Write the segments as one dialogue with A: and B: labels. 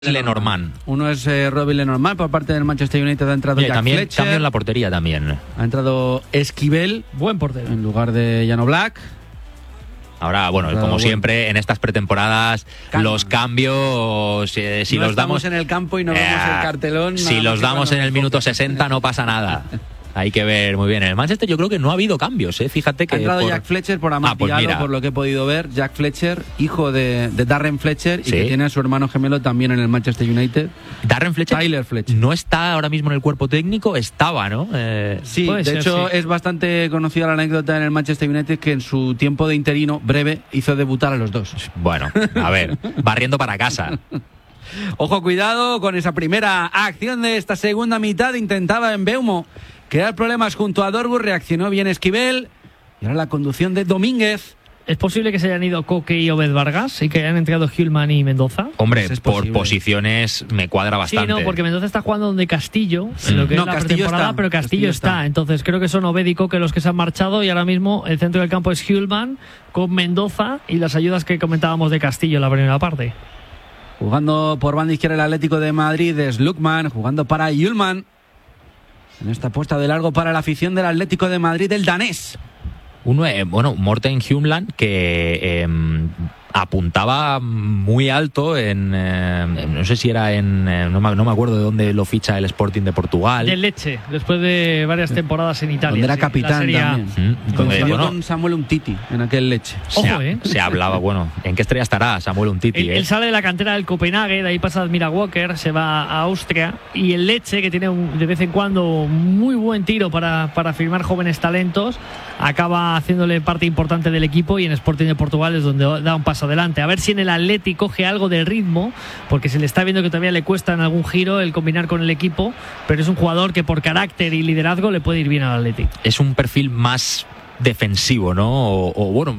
A: Lenormand.
B: Uno es Robbie Lenormand por parte del Manchester United. Ha entrado Jack
A: también
B: Fletcher.
A: cambio en la portería también.
B: Ha entrado Esquivel,
C: buen portero,
B: en lugar de Jan Oblak.
A: Ahora, bueno, como siempre, en estas pretemporadas, los cambios, si
B: no
A: los damos
B: en el campo y no vemos el cartelón.
A: Si los damos en el minuto 60 no pasa nada. Hay que ver muy bien. En el Manchester yo creo que no ha habido cambios, ¿eh? Fíjate que...
B: Ha entrado Jack Fletcher por Amontillado, por lo que he podido ver. Jack Fletcher, hijo de Darren Fletcher, y que tiene a su hermano gemelo también en el Manchester United.
A: Darren Fletcher,
B: Tyler Fletcher.
A: No está ahora mismo en el cuerpo técnico, estaba, ¿no?
B: Sí, de hecho es bastante conocida la anécdota en el Manchester United que en su tiempo de interino breve hizo debutar a los dos.
A: Bueno, a ver, barriendo para casa.
B: Ojo, cuidado con esa primera acción de esta segunda mitad. Intentaba en Mbeumo crear problemas junto a Dorgu, reaccionó bien Esquivel y ahora la conducción de Domínguez.
C: ¿Es posible que se hayan ido Coque y Obed Vargas y que hayan entrado Hjulman y Mendoza?
A: Hombre, por posiciones me cuadra bastante.
C: Sí, no, porque Mendoza está jugando donde Castillo, en lo que es la pretemporada, pero Castillo está. Entonces creo que son Obed y Coque los que se han marchado y ahora mismo el centro del campo es Hjulman con Mendoza y las ayudas que comentábamos de Castillo en la primera parte.
B: Jugando por banda izquierda el Atlético de Madrid es Lukman, jugando para Hjulman. En esta apuesta de largo para la afición del Atlético de Madrid, el danés.
A: Morten Hjulmand, que apuntaba muy alto no sé si era no me acuerdo de dónde lo ficha el Sporting de Portugal.
C: Del Lecce, después de varias temporadas en Italia.
B: Donde era capitán también. Con Samuel Umtiti en aquel Lecce.
C: Se
A: hablaba, ¿en qué estrella estará Samuel Umtiti?
C: Él sale de la cantera del Copenhague, de ahí pasa Admira Walker, se va a Austria, y el Lecce, que tiene de vez en cuando muy buen tiro para firmar jóvenes talentos, acaba haciéndole parte importante del equipo, y en Sporting de Portugal es donde da un paso adelante. A ver si en el Atleti coge algo de ritmo, porque se le está viendo que todavía le cuesta en algún giro el combinar con el equipo, pero es un jugador que por carácter y liderazgo le puede ir bien al Atleti.
A: Es un perfil más defensivo, ¿no?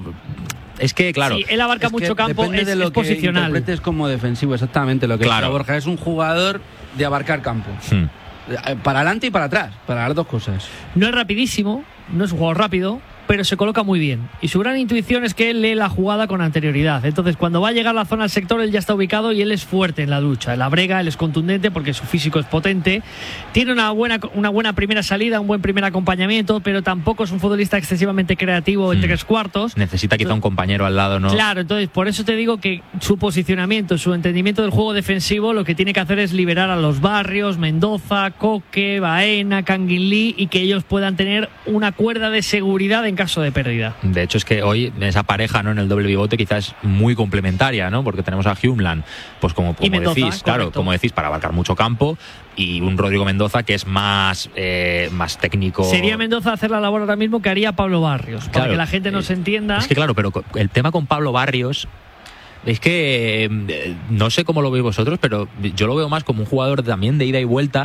A: Es que, claro...
C: Sí, él abarca mucho campo,
B: depende de lo
C: posicional.
B: Que interpretes como defensivo, exactamente lo que dice Borja. Es un jugador de abarcar campo. Para adelante y para atrás, para las dos cosas.
C: No es rapidísimo, no es un jugador rápido, pero se coloca muy bien. Y su gran intuición es que él lee la jugada con anterioridad. Entonces, cuando va a llegar la zona del sector, él ya está ubicado y él es fuerte en la lucha. En la brega, él es contundente porque su físico es potente. Tiene una buena primera salida, un buen primer acompañamiento, pero tampoco es un futbolista excesivamente creativo en tres cuartos.
A: Necesita quizá un compañero al lado, ¿no?
C: Claro, entonces por eso te digo que su posicionamiento, su entendimiento del juego defensivo, lo que tiene que hacer es liberar a los Barrios, Mendoza, Coque, Baena, Kangin Lee, y que ellos puedan tener una cuerda de seguridad en caso de pérdida.
A: De hecho, es que hoy esa pareja, ¿no?, en el doble pivote quizás es muy complementaria, ¿no? Porque tenemos a Hjulmand, pues como Mendoza, decís, claro, como decís, para abarcar mucho campo, y un Rodrigo Mendoza que es más técnico.
C: Sería Mendoza hacer la labor ahora mismo que haría Pablo Barrios, para que la gente nos entienda.
A: Es que claro, pero el tema con Pablo Barrios es que no sé cómo lo veis vosotros, pero yo lo veo más como un jugador también de ida y vuelta,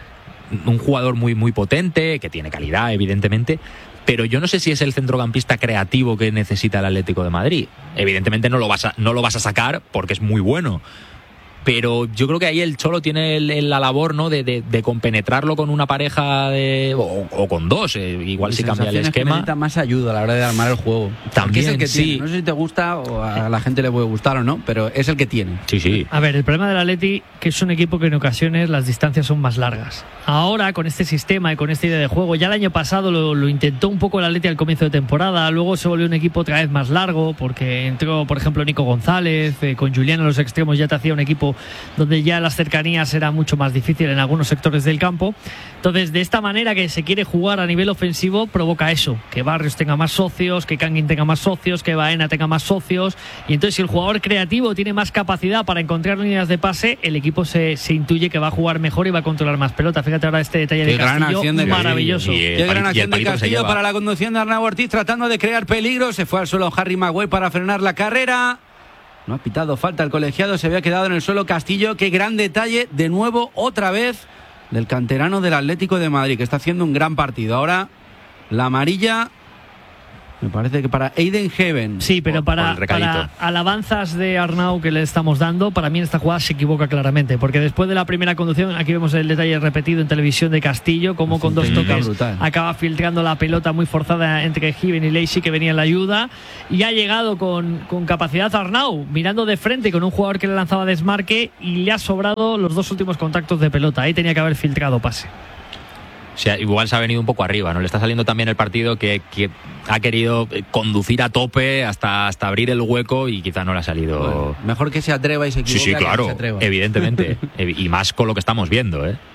A: un jugador muy, muy potente, que tiene calidad, evidentemente, pero yo no sé si es el centrocampista creativo que necesita el Atlético de Madrid. Evidentemente no lo vas a sacar porque es muy bueno, pero yo creo que ahí el Cholo tiene la labor, ¿no?, de compenetrarlo con una pareja o con dos, igual si cambia el esquema.
B: Necesita más ayuda a la hora de armar el juego.
A: También,
B: es el que
A: sí.
B: Tiene. No sé si te gusta o a la gente le puede gustar o no, pero es el que tiene.
A: Sí.
C: A ver, el problema del Atleti que es un equipo que en ocasiones las distancias son más largas. Ahora, con este sistema y con esta idea de juego, ya el año pasado lo intentó un poco el Atleti al comienzo de temporada, luego se volvió un equipo otra vez más largo, porque entró, por ejemplo, Nico González, con Julián a los extremos ya te hacía un equipo donde ya las cercanías era mucho más difícil en algunos sectores del campo. Entonces, de esta manera que se quiere jugar a nivel ofensivo, provoca eso, que Barrios tenga más socios, que Kangin tenga más socios, que Baena tenga más socios, y entonces si el jugador creativo tiene más capacidad para encontrar líneas de pase, el equipo se intuye que va a jugar mejor y va a controlar más pelota. Fíjate ahora este detalle de Castillo, maravilloso.
B: Qué gran acción de Castillo para la conducción de Arnau Ortiz, tratando de crear peligro. Se fue al suelo Harry Maguire para frenar la carrera. No ha pitado falta el colegiado, se había quedado en el suelo Castillo. Qué gran detalle, de nuevo, otra vez, del canterano del Atlético de Madrid, que está haciendo un gran partido. Ahora, la amarilla Me parece que para Aiden Heaven.
C: Sí, pero para alabanzas de Arnau que le estamos dando, para mí en esta jugada se equivoca claramente, porque después de la primera conducción, aquí vemos el detalle repetido en televisión de Castillo, como con 2 toques acaba filtrando la pelota muy forzada entre Heaven y Lacey, que venía en la ayuda, y ha llegado con capacidad Arnau, mirando de frente con un jugador que le lanzaba desmarque, y le ha sobrado los 2 últimos contactos de pelota. Ahí tenía que haber filtrado pase.
A: O sea, igual se ha venido un poco arriba, ¿no? Le está saliendo también el partido que ha querido conducir a tope hasta abrir el hueco y quizá no le ha salido.
B: Bueno, mejor que se atreva y se equivoque.
A: Sí, claro, evidentemente. Y más con lo que estamos viendo, ¿eh?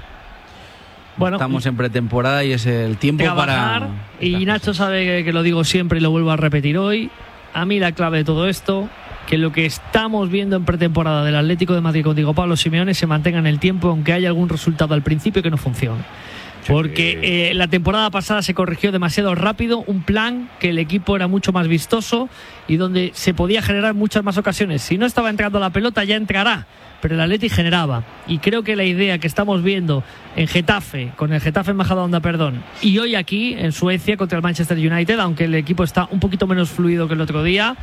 B: Bueno, estamos en pretemporada y es el tiempo
C: para... Y Nacho sabe que lo digo siempre y lo vuelvo a repetir hoy. A mí la clave de todo esto, que lo que estamos viendo en pretemporada del Atlético de Madrid con Diego Pablo Simeone se mantenga en el tiempo, aunque haya algún resultado al principio que no funcione. Porque la temporada pasada se corrigió demasiado rápido un plan que el equipo era mucho más vistoso y donde se podía generar muchas más ocasiones. Si no estaba entrando la pelota, ya entrará, pero el Atleti generaba. Y creo que la idea que estamos viendo en Getafe, con el Getafe Majadahonda, y hoy aquí en Suecia contra el Manchester United, aunque el equipo está un poquito menos fluido que el otro día,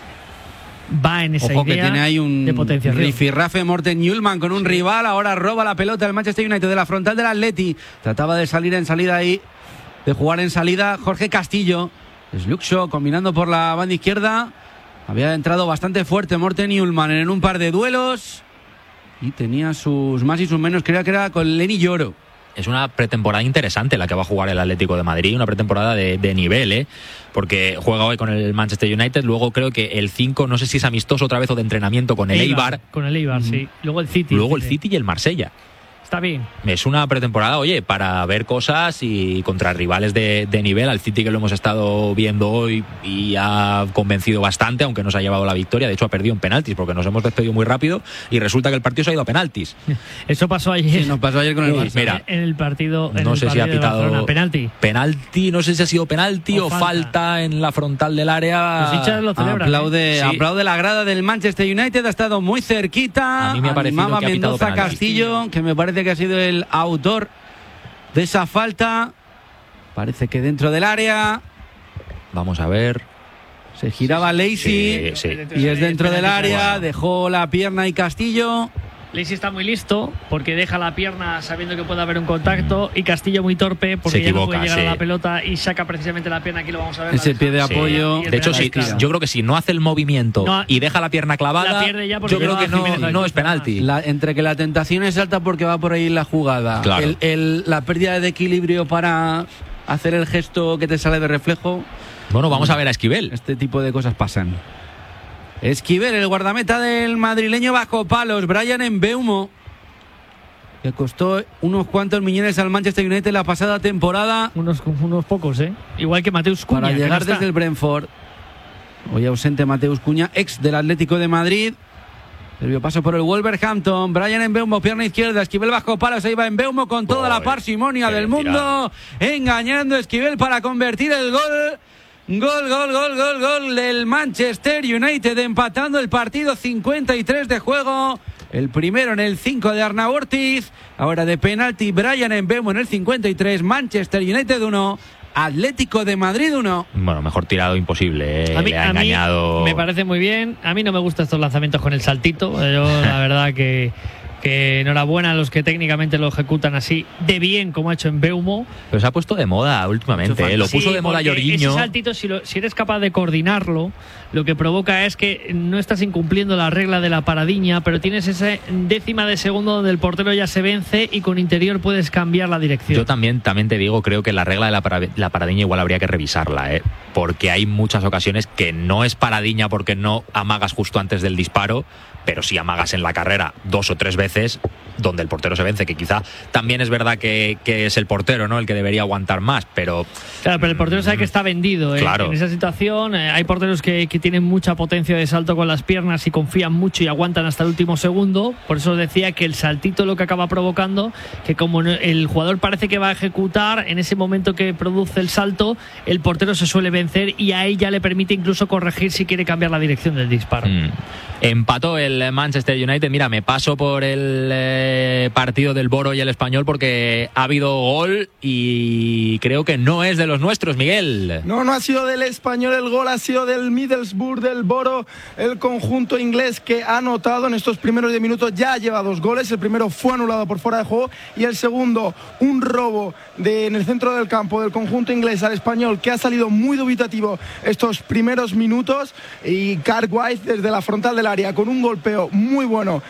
C: va en esa
B: idea
C: que
B: tiene ahí un
C: de potenciación.
B: Rifirrafe Morten Hjulmand con un rival, ahora roba la pelota el Manchester United de la frontal del Atleti, trataba de salir en salida ahí, de jugar en salida Jorge Castillo, Sluxo combinando por la banda izquierda, había entrado bastante fuerte Morten Hjulmand en un par de duelos y tenía sus más y sus menos, creo que era con Lenny Lloro.
A: Es una pretemporada interesante la que va a jugar el Atlético de Madrid, una pretemporada de nivel, porque juega hoy con el Manchester United, luego creo que el 5, no sé si es amistoso otra vez o de entrenamiento con el Eibar.
C: Con el Eibar, sí. Luego el City.
A: Luego el City y el Marsella.
C: Está bien.
A: Es una pretemporada, oye, para ver cosas y contra rivales de nivel. Al City, que lo hemos estado viendo hoy y ha convencido bastante, aunque nos ha llevado la victoria. De hecho, ha perdido en penaltis porque nos hemos despedido muy rápido y resulta que el partido se ha ido a penaltis.
C: Eso pasó ayer.
B: Sí, nos pasó ayer con el Barça.
A: Mira,
C: en el partido.
A: No sé si ha pitado
C: penalti.
A: Penalti, no sé si ha sido penalti o falta en la frontal del área.
C: Los hinchas lo celebran.
B: Aplaude la grada del Manchester United, ha estado muy cerquita.
A: A mí me ha parecido que ha pitado
B: Mendoza
A: penalti.
B: Castillo, que me parece que ha sido el autor de esa falta. Parece que dentro del área.
A: Vamos a ver.
B: Se giraba Lacey y es dentro del área. Dejó la pierna y Castillo.
C: Lacey está muy listo porque deja la pierna sabiendo que puede haber un contacto, y Castillo muy torpe porque ya no puede llegar a la pelota y saca precisamente la pierna. Aquí lo vamos a ver.
B: Ese pie de apoyo.
A: De hecho, yo creo que si no hace el movimiento y deja la pierna clavada, yo creo que no es penalti.
B: Entre que la tentación es alta porque va por ahí la jugada,
A: claro.
B: La pérdida de equilibrio para hacer el gesto que te sale de reflejo.
A: Bueno, vamos a ver a Esquivel.
B: Este tipo de cosas pasan. Esquivel, el guardameta del madrileño bajo palos. Bryan Mbeumo, que costó unos cuantos millones al Manchester United la pasada temporada.
C: Unos pocos, igual que Mateus Cunha.
B: Para llegar desde el Brentford. Hoy ausente Mateus Cunha, ex del Atlético de Madrid. Previo paso por el Wolverhampton. Bryan Mbeumo, pierna izquierda. Esquivel bajo palos. Ahí va Mbeumo con toda la parsimonia del mundo. Engañando a Esquivel para convertir el gol. Gol del Manchester United, empatando el partido. 53 de juego. El primero en el 5 de Arnau Ortiz. Ahora de penalti Bryan Mbeumo en el 53. Manchester United 1, Atlético de Madrid 1.
A: Bueno, mejor tirado imposible. Le ha engañado.
C: Me parece muy bien. A mí no me gustan estos lanzamientos con el saltito. Yo la verdad que enhorabuena a los que técnicamente lo ejecutan así de bien como ha hecho Mbeumo.
A: Pero se ha puesto de moda últimamente, lo puso de moda Jorginho.
C: Ese saltito, si eres capaz de coordinarlo, lo que provoca es que no estás incumpliendo la regla de la paradiña, pero tienes esa décima de segundo donde el portero ya se vence y con interior puedes cambiar la dirección.
A: Yo también te digo, creo que la regla de la paradiña igual habría que revisarla, porque hay muchas ocasiones que no es paradiña porque no amagas justo antes del disparo, pero si amagas en la carrera 2 o 3 veces donde el portero se vence, que quizá también es verdad que es el portero, ¿no?, el que debería aguantar más, pero...
C: Claro, pero el portero sabe que está vendido,
A: claro.
C: En esa situación. Hay porteros que tienen mucha potencia de salto con las piernas y confían mucho y aguantan hasta el último segundo. Por eso decía que el saltito lo que acaba provocando, que como el jugador parece que va a ejecutar, en ese momento que produce el salto, el portero se suele vencer y a ella le permite incluso corregir si quiere cambiar la dirección del disparo.
A: Empató el Manchester United. Mira, me paso por el partido del Boro y el Español, porque ha habido gol y creo que no es de los nuestros, Miguel.
D: No ha sido del Español el gol, ha sido del Middlesbrough, del Boro, el conjunto inglés que ha anotado en estos primeros 10 minutos, ya lleva 2 goles. El primero fue anulado por fuera de juego y el segundo, un robo en el centro del campo del conjunto inglés al Español, que ha salido muy dubitativo estos primeros minutos, y Cartwright desde la frontal del área con un golpeo muy bueno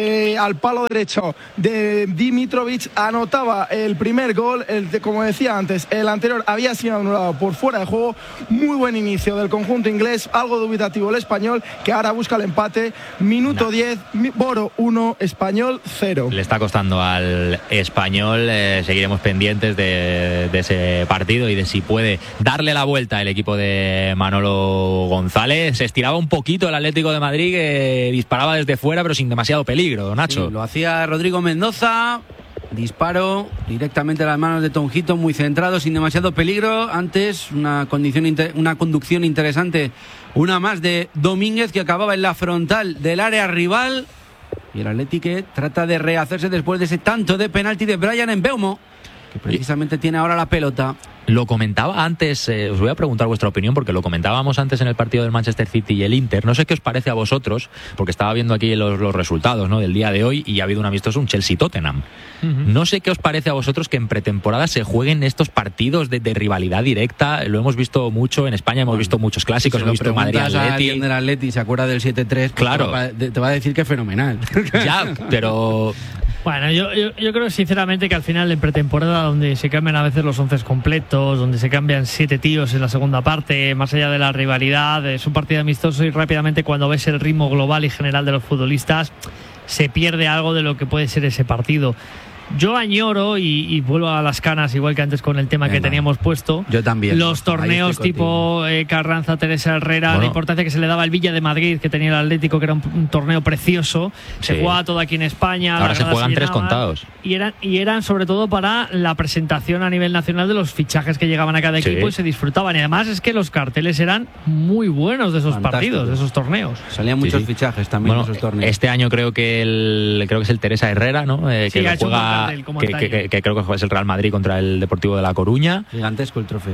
D: al palo derecho de Dimitrovic anotaba el primer gol. Como decía antes, el anterior había sido anulado por fuera de juego. Muy buen inicio del conjunto inglés, algo dubitativo el Español, que ahora busca el empate. Minuto 10, Boro 1, Español 0.
A: Le está costando al Español. Seguiremos pendientes de ese partido y de si puede darle la vuelta el equipo de Manolo González. Se estiraba un poquito el Atlético de Madrid, que disparaba desde fuera pero sin demasiado peligro, Nacho.
B: Sí, lo hacía Rodrigo Mendoza. Disparo directamente a las manos de Tonjito, muy centrado, sin demasiado peligro. Antes una conducción interesante, una más de Domínguez, que acababa en la frontal del área rival. Y el Atlético trata de rehacerse después de ese tanto de penalti de Bryan Mbeumo, que precisamente tiene ahora la pelota.
A: Lo comentaba antes, os voy a preguntar vuestra opinión, porque lo comentábamos antes en el partido del Manchester City y el Inter. No sé qué os parece a vosotros, porque estaba viendo aquí los resultados, ¿no?, del día de hoy, y ha habido un amistoso, un Chelsea-Tottenham. No sé qué os parece a vosotros que en pretemporada se jueguen estos partidos de rivalidad directa. Lo hemos visto mucho en España, hemos visto muchos clásicos, hemos visto Madrid-Atleti.
B: Si del Atleti se acuerda del 7-3,
A: claro,
B: te va a decir que es fenomenal.
A: Ya, pero...
C: Bueno, yo creo sinceramente que al final en pretemporada, donde se cambian a veces los 11 completos, donde se cambian 7 tíos en la segunda parte, más allá de la rivalidad, es un partido amistoso, y rápidamente cuando ves el ritmo global y general de los futbolistas se pierde algo de lo que puede ser ese partido. Yo añoro, y vuelvo a las canas, igual que antes con el tema que teníamos puesto.
B: Yo también.
C: Los torneos tipo Carranza, Teresa Herrera, la importancia que se le daba al Villa de Madrid, que tenía el Atlético, que era un torneo precioso.
A: Sí.
C: Se jugaba todo aquí en España.
A: Ahora se juegan 3 contados.
C: Y eran sobre todo para la presentación a nivel nacional de los fichajes que llegaban a cada equipo, y se disfrutaban. Y además es que los carteles eran muy buenos de esos partidos, de esos torneos.
B: Salían muchos fichajes también en esos torneos.
A: Este año creo que es el Teresa Herrera, ¿no? Que lo juega. Que creo que es el Real Madrid contra el Deportivo de La Coruña.
B: Gigantesco el trofeo.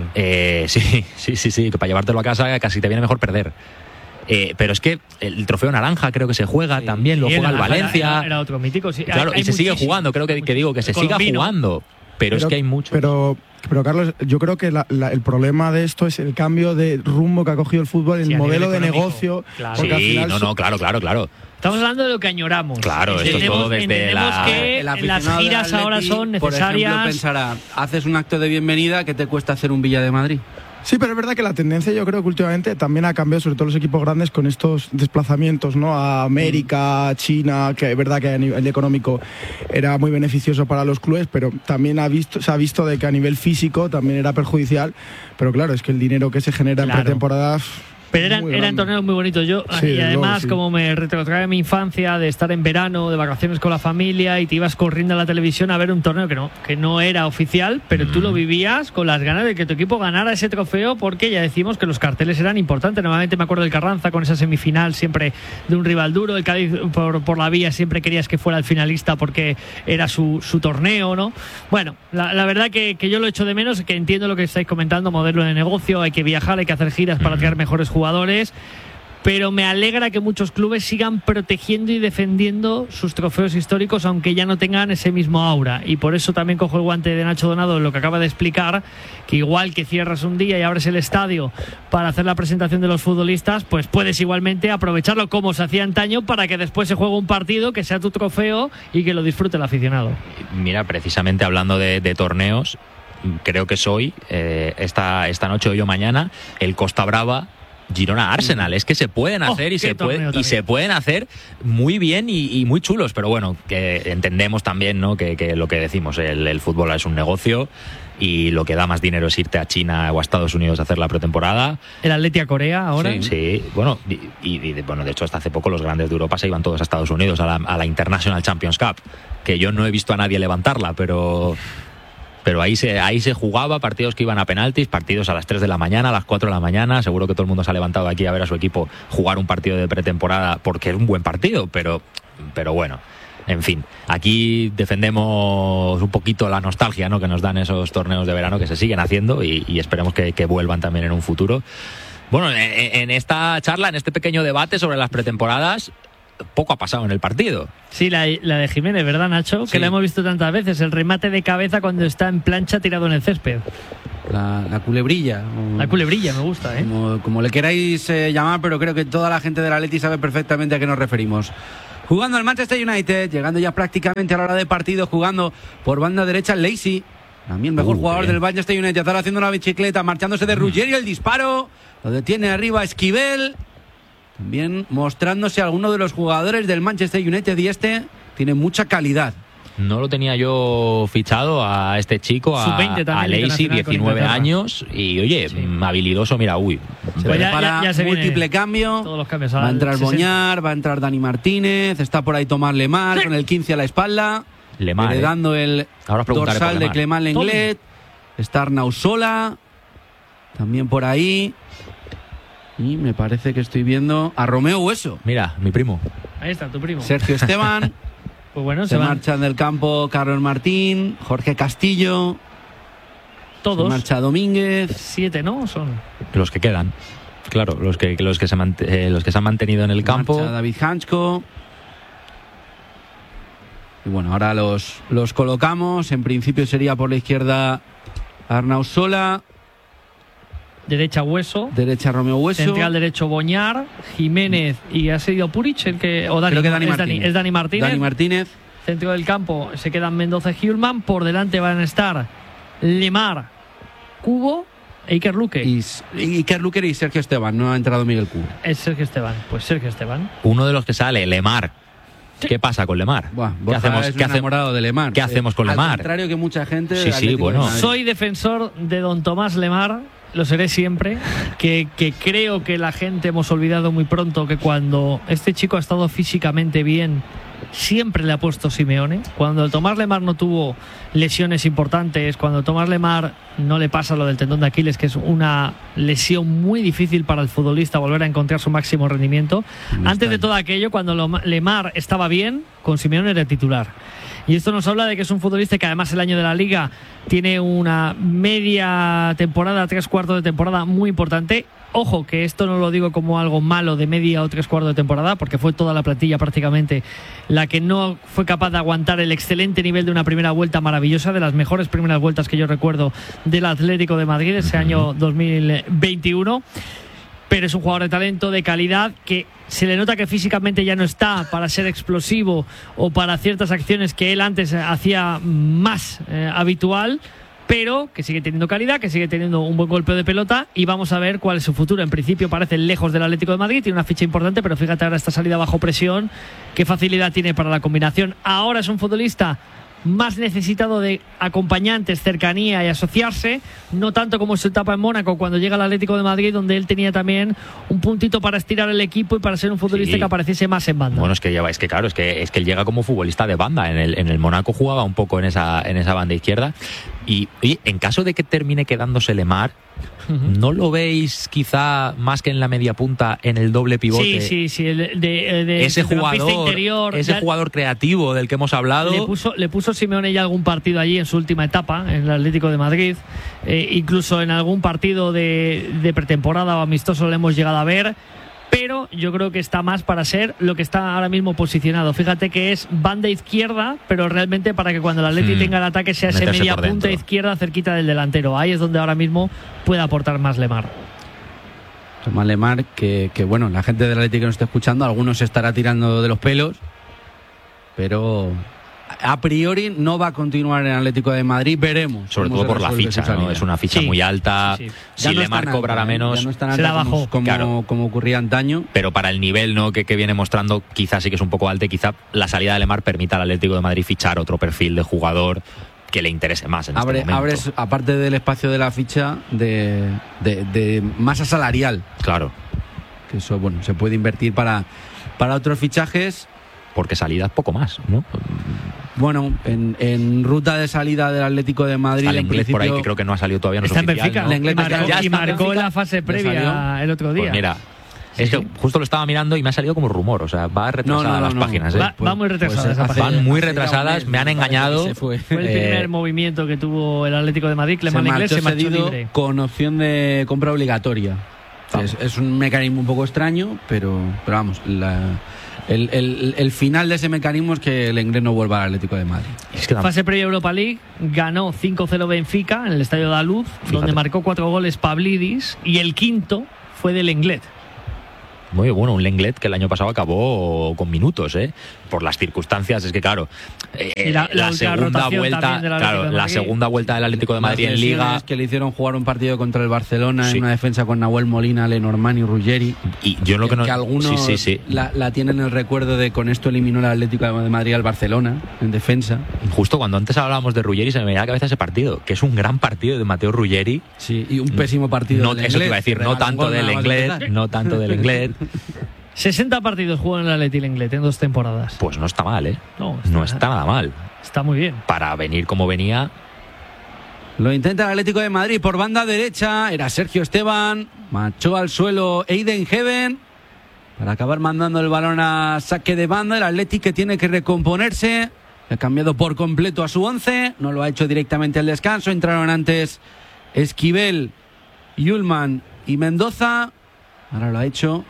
A: Sí, que para llevártelo a casa casi te viene mejor perder. Pero es que el trofeo naranja creo que se juega también, lo juega el Valencia.
C: Era otro mítico, sí.
A: Claro, y se sigue jugando, creo que digo que se siga jugando. Pero es que hay mucho.
D: Pero Carlos, yo creo que el problema de esto es el cambio de rumbo que ha cogido el fútbol, el modelo de negocio.
A: Claro. Sí, al final claro.
C: Estamos hablando de lo que añoramos.
A: Claro, esto es todo desde
C: que las giras ahora son necesarias.
B: Por ejemplo, pensará, haces un acto de bienvenida, ¿qué te cuesta hacer un Villa de Madrid?
D: Sí, pero es verdad que la tendencia, yo creo que últimamente también ha cambiado, sobre todo los equipos grandes, con estos desplazamientos, ¿no?, a América, China, que es verdad que a nivel económico era muy beneficioso para los clubes, pero también se ha visto de que a nivel físico también era perjudicial. Pero claro, es que el dinero que se genera en pretemporada...
C: Pero eran torneos muy bonitos. Y además, como me retrotrae a mi infancia de estar en verano, de vacaciones con la familia, y te ibas corriendo a la televisión a ver un torneo que no era oficial, pero tú lo vivías con las ganas de que tu equipo ganara ese trofeo, porque ya decimos que los carteles eran importantes. Normalmente me acuerdo del Carranza con esa semifinal siempre de un rival duro. El Cádiz por la vía siempre querías que fuera el finalista porque era su torneo, ¿no? Bueno, la verdad que yo lo echo de menos, que entiendo lo que estáis comentando, modelo de negocio, hay que viajar, hay que hacer giras para traer mejores jugadores, pero me alegra que muchos clubes sigan protegiendo y defendiendo sus trofeos históricos, aunque ya no tengan ese mismo aura. Y por eso también cojo el guante de Nacho Donado en lo que acaba de explicar, que igual que cierras un día y abres el estadio para hacer la presentación de los futbolistas, pues puedes igualmente aprovecharlo como se hacía antaño, para que después se juegue un partido que sea tu trofeo y que lo disfrute el aficionado.
A: Mira, precisamente hablando de torneos, creo que es hoy, esta noche o mañana, el Costa Brava Girona Arsenal. Es que se pueden hacer y se pueden hacer muy bien y muy chulos, pero bueno, que entendemos también, ¿no?, que lo que decimos, el fútbol es un negocio y lo que da más dinero es irte a China o a Estados Unidos a hacer la pretemporada.
C: El Atleti a Corea ahora.
A: Sí, bueno, de hecho hasta hace poco los grandes de Europa se iban todos a Estados Unidos a la International Champions Cup, que yo no he visto a nadie levantarla, pero ahí se jugaba, partidos que iban a penaltis, partidos a las 3 de la mañana, a las 4 de la mañana. Seguro que todo el mundo se ha levantado aquí a ver a su equipo jugar un partido de pretemporada porque es un buen partido, pero bueno, En fin, aquí defendemos un poquito la nostalgia, ¿no?, que nos dan esos torneos de verano que se siguen haciendo y esperemos que vuelvan también en un futuro. Bueno, en esta charla, en este pequeño debate sobre las pretemporadas, poco ha pasado en el partido.
C: Sí, la de Jiménez, ¿verdad, Nacho? Sí. Que la hemos visto tantas veces, el remate de cabeza cuando está en plancha tirado en el césped.
B: La culebrilla.
C: La culebrilla, me gusta, ¿eh?
B: Como le queráis llamar, pero creo que toda la gente del Atleti sabe perfectamente a qué nos referimos. Jugando el Manchester United, llegando ya prácticamente a la hora de partido, jugando por banda derecha Lacey, también mejor jugador del Manchester United, ahora haciendo una bicicleta, marchándose de Ruggiero, el disparo, lo detiene arriba Esquivel, también mostrándose alguno de los jugadores del Manchester United, y tiene mucha calidad.
A: No lo tenía yo fichado a este chico, a Lacey, 19 años, y oye, sí, habilidoso, mira,
B: se prepara ya múltiple cambio,
C: todos los cambios
B: va a entrar Boñar, va a entrar Dani Martínez, está por ahí Tomás Lemar, con el 15 a la espalda, heredando el dorsal de Clement Lenglet, está Arnau Sola, también por ahí, y me parece que estoy viendo a Romeo Hueso.
A: Mira, mi primo.
C: Ahí está, tu primo.
B: Sergio Esteban.
C: Pues bueno,
B: se marchan del campo Carlos Martín, Jorge Castillo.
C: Todos.
B: Se marcha Domínguez.
C: 7, ¿no? Son
A: los que quedan. Claro, los que se han mantenido en el campo.
B: Marcha David Hanchko. Y bueno, ahora los colocamos. En principio sería por la izquierda Arnau Sola.
C: Derecha Hueso.
B: Derecha Romeo Hueso.
C: Central derecho Boñar. Jiménez y ha sido Puric el que. O Dani,
B: creo que Dani Martínez.
C: Es Dani Martínez.
B: Dani Martínez.
C: Centro del campo se quedan Mendoza y Hjulman. Por delante van a estar Lemar, Cubo e Iker Luque.
B: Iker Luque y Sergio Esteban. No ha entrado Miguel Cubo.
C: Es Sergio Esteban. Pues Sergio Esteban.
A: Uno de los que sale, Lemar. ¿Qué pasa con Lemar?
B: ¿Qué hacemos? ¿Qué enamorado de Lemar?
A: ¿Qué hacemos con Lemar?
B: Al contrario que mucha gente.
A: Sí, bueno.
C: Soy defensor de don Tomás Lemar. Lo seré siempre, que creo que la gente hemos olvidado muy pronto que cuando este chico ha estado físicamente bien, siempre le ha puesto Simeone. Cuando el Tomás Lemar no tuvo lesiones importantes, cuando el Tomás Lemar no le pasa lo del tendón de Aquiles, que es una lesión muy difícil para el futbolista volver a encontrar su máximo rendimiento. Antes de todo aquello, cuando Lemar estaba bien, con Simeone era titular. Y esto nos habla de que es un futbolista que además el año de la Liga tiene una media temporada, 3/4 de temporada muy importante. Ojo, que esto no lo digo como algo malo de media o 3/4 de temporada, porque fue toda la plantilla prácticamente la que no fue capaz de aguantar el excelente nivel de una primera vuelta maravillosa, de las mejores primeras vueltas que yo recuerdo del Atlético de Madrid ese año 2021. Pero es un jugador de talento, de calidad, que se le nota que físicamente ya no está para ser explosivo o para ciertas acciones que él antes hacía más habitual, pero que sigue teniendo calidad, que sigue teniendo un buen golpe de pelota, y vamos a ver cuál es su futuro. En principio parece lejos del Atlético de Madrid, tiene una ficha importante, pero fíjate ahora esta salida bajo presión, qué facilidad tiene para la combinación. Ahora es un futbolista más necesitado de acompañantes, cercanía y asociarse, no tanto como su etapa en Mónaco cuando llega al Atlético de Madrid, donde él tenía también un puntito para estirar el equipo y para ser un futbolista que apareciese más en banda.
A: Bueno, es que él llega como futbolista de banda. En el Mónaco jugaba un poco en esa banda izquierda. Y en caso de que termine quedándose Lemar, ¿no lo veis quizá más que en la media punta en el doble pivote?
C: Sí.
A: Ese jugador creativo del que hemos hablado.
C: Le puso Simeone ya algún partido allí en su última etapa en el Atlético de Madrid. Incluso en algún partido de pretemporada o amistoso le hemos llegado a ver. Pero yo creo que está más para ser lo que está ahora mismo posicionado. Fíjate que es banda izquierda, pero realmente para que cuando el Atleti tenga el ataque sea ese media punta izquierda cerquita del delantero. Ahí es donde ahora mismo puede aportar más Lemar.
B: Tomás Lemar, que bueno, la gente del Atleti que nos está escuchando, algunos se estará tirando de los pelos, pero a priori no va a continuar en Atlético de Madrid, veremos.
A: Sobre todo por la ficha, ¿no? Es una ficha muy alta. Sí. Si Lemar cobrara menos,
B: ya no es tan alta como ocurría antaño.
A: Pero para el nivel, ¿no?, que viene mostrando, quizás sí que es un poco alto, y quizá la salida de Lemar permita al Atlético de Madrid fichar otro perfil de jugador que le interese más en este momento.
B: Abres, aparte del espacio de la ficha, de masa salarial.
A: Claro.
B: Que eso, bueno, se puede invertir para otros fichajes.
A: Porque salidas poco más, ¿no?
B: Bueno, en ruta de salida del Atlético de Madrid,
A: en Lenglet por ahí, que creo que no ha salido todavía. No
C: está
A: es oficial,
C: en Benfica, ¿no? Y marcó la fase previa el otro día.
A: Pues mira, Es que justo lo estaba mirando y me ha salido como rumor, o sea, va retrasada las páginas.
C: Va muy retrasada esa página.
A: Van muy retrasadas, me han engañado.
C: Fue el primer movimiento que tuvo el Atlético de Madrid. Clemán Inglés se marchó libre.
B: Con opción de compra obligatoria. Es un mecanismo un poco extraño, pero vamos, el final de ese mecanismo es que el Inglés no vuelva al Atlético de Madrid.
C: Fase previa Europa League, ganó 5-0 Benfica en el Estadio de la Luz, donde marcó 4 goles Pavlidis y el quinto fue del Lenglet.
A: Muy bueno, un Lenglet que el año pasado acabó con minutos, por las circunstancias. Es que claro, la segunda vuelta, la segunda vuelta del Atlético de Madrid en Liga,
B: que le hicieron jugar un partido contra el Barcelona en una defensa con Nahuel Molina, Lenormand y Ruggeri.
A: Y yo lo que
B: algunos la tienen en el recuerdo de con esto eliminó el Atlético de Madrid al Barcelona en defensa.
A: Justo cuando antes hablábamos de Ruggeri se me venía a la cabeza ese partido, que es un gran partido de Matteo Ruggeri.
B: Sí, y un pésimo partido del
A: Eso te iba a decir, no tanto del Lenglet.
C: 60 partidos jugó en el Atleti Lenglet en 2 temporadas.
A: Pues no está mal, No está nada mal.
C: Está muy bien.
A: Para venir como venía.
B: Lo intenta el Atlético de Madrid por banda derecha. Era Sergio Esteban. Marchó al suelo Aiden Heaven para acabar mandando el balón a saque de banda. El Atleti que tiene que recomponerse. Ha cambiado por completo a su 11. No lo ha hecho directamente al descanso. Entraron antes Esquivel, Yulman y Mendoza. Ahora lo ha hecho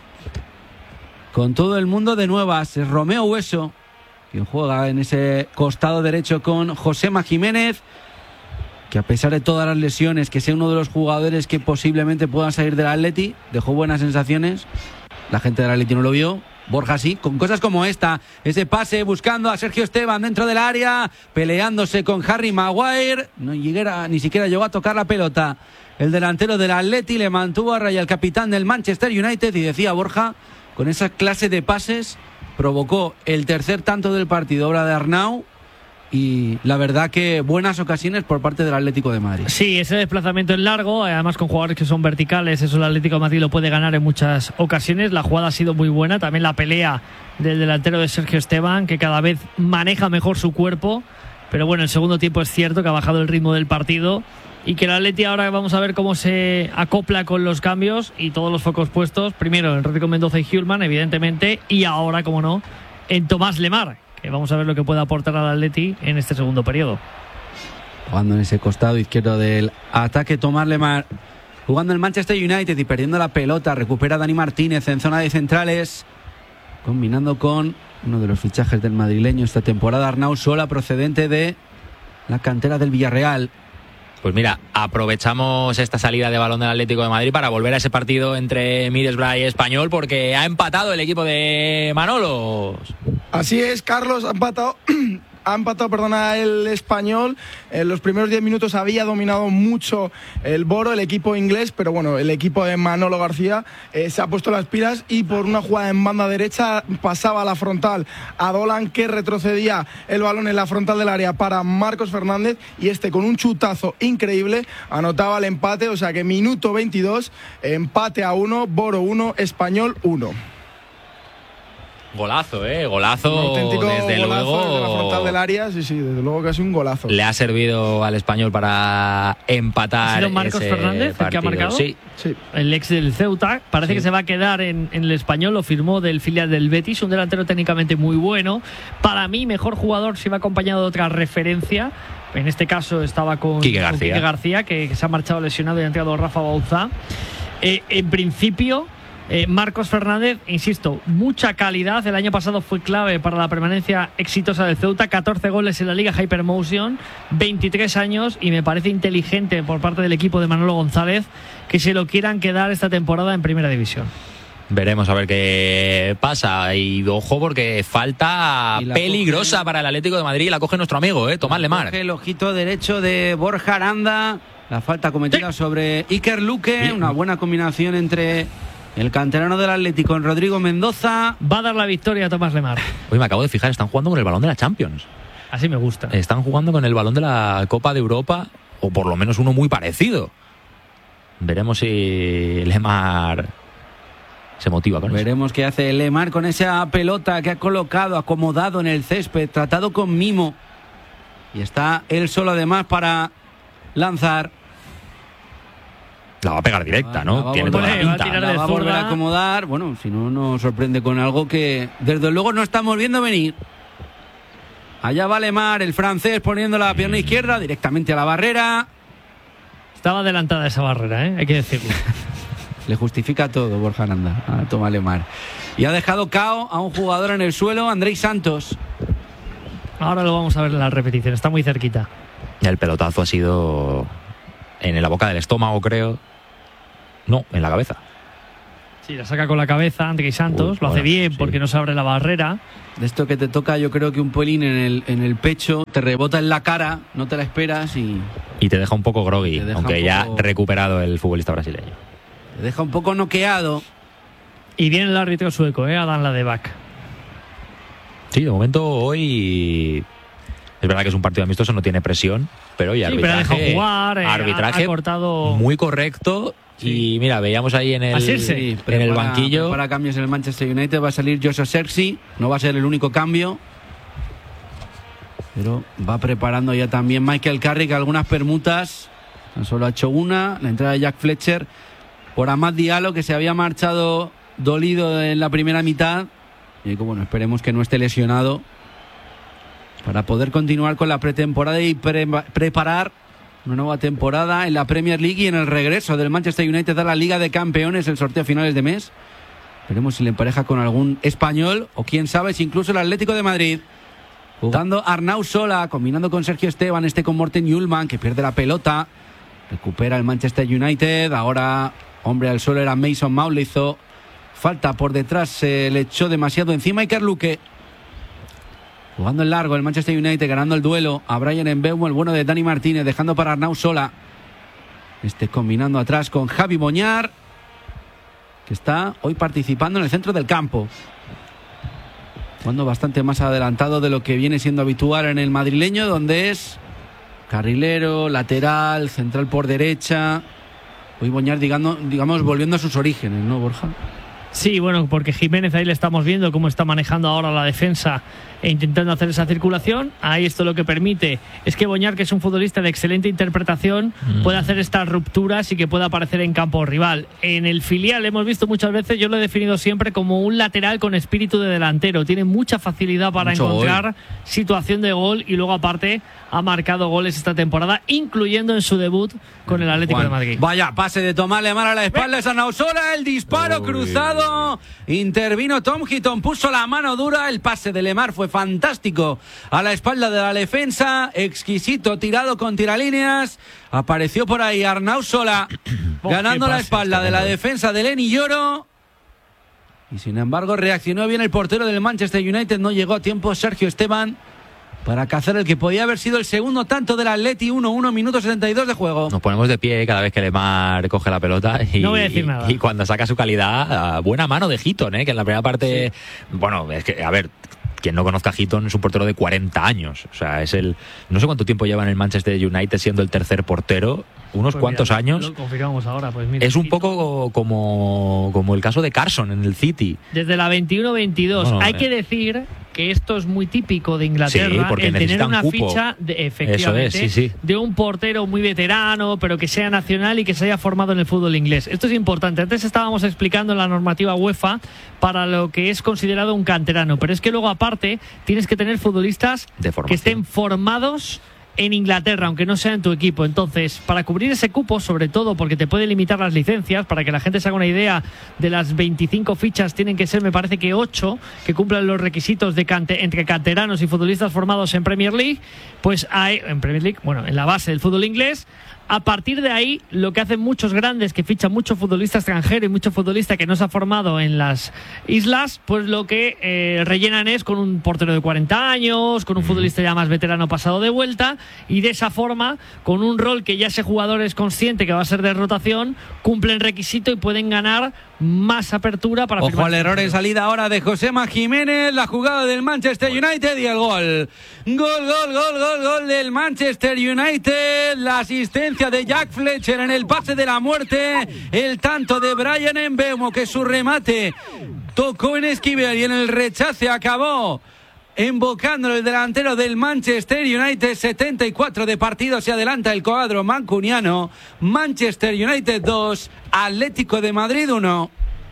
B: con todo el mundo de nuevas. Es Romeo Hueso quien juega en ese costado derecho con Josema Jiménez, que a pesar de todas las lesiones, que sea uno de los jugadores que posiblemente puedan salir del Atleti, dejó buenas sensaciones. La gente del Atleti no lo vio. Borja sí, con cosas como esta, ese pase buscando a Sergio Esteban dentro del área, peleándose con Harry Maguire, ni siquiera llegó a tocar la pelota. El delantero del Atleti le mantuvo a raya el capitán del Manchester United y decía Borja, con esa clase de pases provocó el tercer tanto del partido, obra de Arnau, y la verdad que buenas ocasiones por parte del Atlético de Madrid.
C: Sí, ese desplazamiento es largo, además con jugadores que son verticales, eso el Atlético de Madrid lo puede ganar en muchas ocasiones. La jugada ha sido muy buena, también la pelea del delantero de Sergio Esteban, que cada vez maneja mejor su cuerpo, pero bueno, el segundo tiempo es cierto que ha bajado el ritmo del partido y que el Atleti ahora vamos a ver cómo se acopla con los cambios y todos los focos puestos, primero en Rodrigo Mendoza y Hjulman, evidentemente, y ahora, como no, en Tomás Lemar, que vamos a ver lo que puede aportar al Atleti en este segundo periodo.
B: Jugando en ese costado izquierdo del ataque Tomás Lemar, jugando el Manchester United y perdiendo la pelota, recupera Dani Martínez en zona de centrales, combinando con uno de los fichajes del madrileño esta temporada, Arnau Sola, procedente de la cantera del Villarreal.
A: Pues mira, aprovechamos esta salida de balón del Atlético de Madrid para volver a ese partido entre Middlesbrough y Español, porque ha empatado el equipo de Manolo.
D: Así es, Carlos, ha empatado el Español. En los primeros 10 minutos había dominado mucho el Boro, el equipo inglés, pero bueno, el equipo de Manolo García se ha puesto las pilas y por una jugada en banda derecha pasaba a la frontal a Dolan, que retrocedía el balón en la frontal del área para Marcos Fernández, y con un chutazo increíble anotaba el empate. O sea que minuto 22, empate a 1, Boro 1, Español 1.
A: Golazo, golazo,
D: un auténtico
A: desde
D: golazo
A: luego.
D: Desde la frontal del área, sí, desde luego casi un golazo.
A: Le ha servido al Español para empatar.
C: ¿Ha sido Marcos Fernández el que ha marcado?
A: Sí.
C: El ex del Ceuta, parece que se va a quedar en el Español, lo firmó del filial del Betis, un delantero técnicamente muy bueno. Para mí, mejor jugador si va acompañado de otra referencia. En este caso estaba con
A: Quique
C: García, que se ha marchado lesionado y ha entrado Rafa Bauzá. En principio, Marcos Fernández, insisto, mucha calidad. El año pasado fue clave para la permanencia exitosa del Ceuta, 14 goles en la Liga Hypermotion, 23 años, y me parece inteligente por parte del equipo de Manolo González que se lo quieran quedar esta temporada en Primera División.
A: Veremos a ver qué pasa. Y ojo, porque falta peligrosa para el Atlético de Madrid. La coge nuestro amigo, Tomás Lemar.
B: Coge el ojito derecho de Borja Aranda. La falta cometida sobre Iker Luque. Una buena combinación entre el canterano del Atlético en Rodrigo Mendoza.
C: Va a dar la victoria a Tomás Lemar.
A: Hoy me acabo de fijar, están jugando con el balón de la Champions.
C: Así me gusta.
A: Están jugando con el balón de la Copa de Europa, o por lo menos uno muy parecido. Veremos si Lemar se motiva con eso.
B: Veremos qué hace Lemar con esa pelota que ha colocado, acomodado en el césped, tratado con mimo. Y está él solo además para lanzar.
A: La va a pegar directa, ¿no? Tiene toda la pinta.
B: La va a volver a acomodar. Bueno, si no nos sorprende con algo que desde luego no estamos viendo venir. Allá va Lemar, el francés, poniendo la pierna izquierda directamente a la barrera.
C: Estaba adelantada esa barrera, hay que decirlo.
B: Le justifica todo Borja Aranda. Toma Lemar. Y ha dejado KO a un jugador en el suelo, Andrei Santos.
C: Ahora lo vamos a ver en la repetición, está muy cerquita.
A: Y el pelotazo ha sido en la boca del estómago, creo. No, en la cabeza.
C: Sí, la saca con la cabeza Andrei Santos. Lo hace bien porque no se abre la barrera.
B: De esto que te toca, yo creo que un pelín en el pecho, te rebota en la cara, no te la esperas y
A: te deja un poco groggy, aunque ya ha recuperado el futbolista brasileño.
B: Te deja un poco noqueado.
C: Y viene el árbitro sueco, Adam Ladebak.
A: Sí, de momento hoy es verdad que es un partido amistoso, no tiene presión, pero hoy arbitraje,
C: pero ha dejado jugar,
A: arbitraje
C: ha cortado
A: muy correcto. Sí. Y mira, veíamos ahí en el banquillo.
B: Para cambios en el Manchester United va a salir Joshua Zirkzee, no va a ser el único cambio, pero va preparando ya también Michael Carrick algunas permutas. Tan solo ha hecho una, la entrada de Jack Fletcher por Amad Diallo, que se había marchado dolido en la primera mitad. Y bueno, esperemos que no esté lesionado para poder continuar con la pretemporada y preparar una nueva temporada en la Premier League y en el regreso del Manchester United a la Liga de Campeones, el sorteo a finales de mes. Veremos si le empareja con algún español o quién sabe si incluso el Atlético de Madrid. Jugando Arnau Sola, combinando con Sergio Esteban, con Morten Hjulmand, que pierde la pelota. Recupera el Manchester United. Ahora, hombre al suelo era Mason Mount, le hizo falta por detrás, se le echó demasiado encima Iker Luque. Jugando en largo el Manchester United, ganando el duelo a Brian Mbeumo, el bueno de Dani Martínez, dejando para Arnau Sola. Combinando atrás con Javi Boñar, que está hoy participando en el centro del campo. Jugando bastante más adelantado de lo que viene siendo habitual en el madrileño, donde es carrilero, lateral, central por derecha. Hoy Boñar, digamos, volviendo a sus orígenes, ¿no, Borja?
C: Sí, bueno, porque Jiménez ahí le estamos viendo cómo está manejando ahora la defensa e intentando hacer esa circulación. Ahí esto lo que permite es que Boñar, que es un futbolista de excelente interpretación, pueda hacer estas rupturas y que pueda aparecer en campo rival. En el filial hemos visto muchas veces, yo lo he definido siempre como un lateral con espíritu de delantero. Tiene mucha facilidad para encontrar situación de gol y luego aparte ha marcado goles esta temporada, incluyendo en su debut con el Atlético de Madrid.
B: Vaya, pase de Tomás Lemar a la espalda, es Arnau Sola, el disparo cruzado. Intervino Tom Heaton, puso la mano dura, el pase de Lemar fue fantástico a la espalda de la defensa, exquisito, tirado con tiralíneas. Apareció por ahí Arnau Sola ganando la espalda de la defensa de Leny Yoro. Y sin embargo reaccionó bien el portero del Manchester United, no llegó a tiempo Sergio Esteban para cazar el que podía haber sido el segundo tanto del Atleti. 1-1, minuto 72 de juego.
A: Nos ponemos de pie cada vez que Lemar coge la pelota y,
C: no voy a decir nada.
A: Y cuando saca su calidad, buena mano de Heaton, que en la primera parte, sí. Bueno, es que, a ver, quien no conozca a Heaton es un portero de 40 años, o sea, no sé cuánto tiempo lleva en el Manchester United siendo el tercer portero, unos cuantos años.
C: Lo confirmamos ahora, pues mira,
A: es un poco como el caso de Carson en el City.
C: Desde la 21-22, bueno, hay que decir que esto es muy típico de Inglaterra,
A: sí,
C: el tener una
A: cupo.
C: Ficha efectivamente de un portero muy veterano, pero que sea nacional y que se haya formado en el fútbol inglés. Esto es importante. Antes estábamos explicando la normativa UEFA para lo que es considerado un canterano, pero es que luego aparte tienes que tener futbolistas que estén formados en Inglaterra, aunque no sea en tu equipo. Entonces, para cubrir ese cupo, sobre todo porque te puede limitar las licencias, para que la gente se haga una idea, de las 25 fichas tienen que ser, me parece que 8 que cumplan los requisitos de entre canteranos y futbolistas formados en Premier League, pues hay en Premier League, bueno, en la base del fútbol inglés. A partir de ahí, lo que hacen muchos grandes que fichan mucho futbolista extranjero y mucho futbolista que no se ha formado en las islas, pues lo que rellenan es con un portero de 40 años, con un futbolista ya más veterano pasado de vuelta, y de esa forma, con un rol que ya ese jugador es consciente que va a ser de rotación, cumplen requisito y pueden ganar más apertura para
B: firmar. Ojo al error en salida ahora de Josema Jiménez, la jugada del Manchester United y el gol. Gol del Manchester United, la asistencia de Jack Fletcher en el pase de la muerte, el tanto de Brian Mbeumo, que su remate tocó en Esquivel y en el rechace acabó embocándolo el delantero del Manchester United. 74 de partido, se adelanta el cuadro mancuniano. Manchester United 2, Atlético de Madrid 1.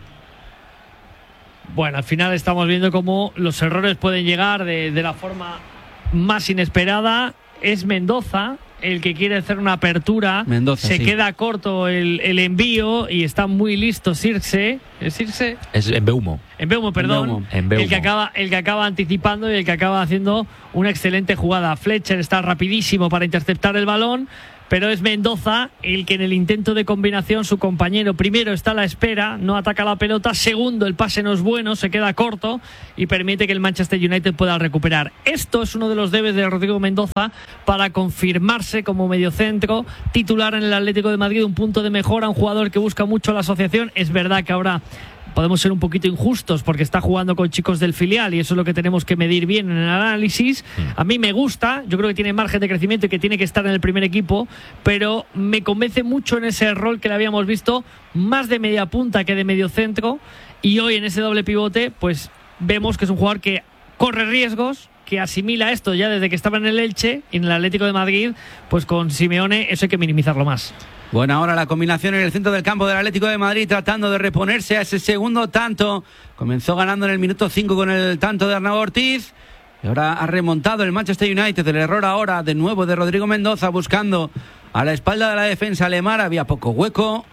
C: Bueno, al final estamos viendo cómo los errores pueden llegar de la forma más inesperada. Es Mendoza el que quiere hacer una apertura.
B: Mendoza,
C: se
B: sí.
C: queda corto el envío y está muy listo Circe. ¿Es Circe?
A: Es Mbeumo.
C: Mbeumo, perdón.
A: Mbeumo.
C: El que acaba anticipando y el que acaba haciendo una excelente jugada. Fletcher está rapidísimo para interceptar el balón, pero es Mendoza el que en el intento de combinación, su compañero primero está a la espera, no ataca la pelota, segundo el pase no es bueno, se queda corto y permite que el Manchester United pueda recuperar. Esto es uno de los debes de Rodrigo Mendoza para confirmarse como mediocentro titular en el Atlético de Madrid, un punto de mejora, un jugador que busca mucho la asociación. Es verdad que ahora podemos ser un poquito injustos porque está jugando con chicos del filial y eso es lo que tenemos que medir bien en el análisis. A mí me gusta, yo creo que tiene margen de crecimiento y que tiene que estar en el primer equipo, pero me convence mucho en ese rol que le habíamos visto más de media punta que de medio centro, y hoy en ese doble pivote pues vemos que es un jugador que corre riesgos, que asimila esto ya desde que estaba en el Elche y en el Atlético de Madrid, pues con Simeone eso hay que minimizarlo más.
B: Bueno, ahora la combinación en el centro del campo del Atlético de Madrid, tratando de reponerse a ese segundo tanto. Comenzó ganando en el minuto 5 con el tanto de Arnau Ortiz. Y ahora ha remontado el Manchester United. El error ahora de nuevo de Rodrigo Mendoza, buscando a la espalda de la defensa alemana. Había poco hueco.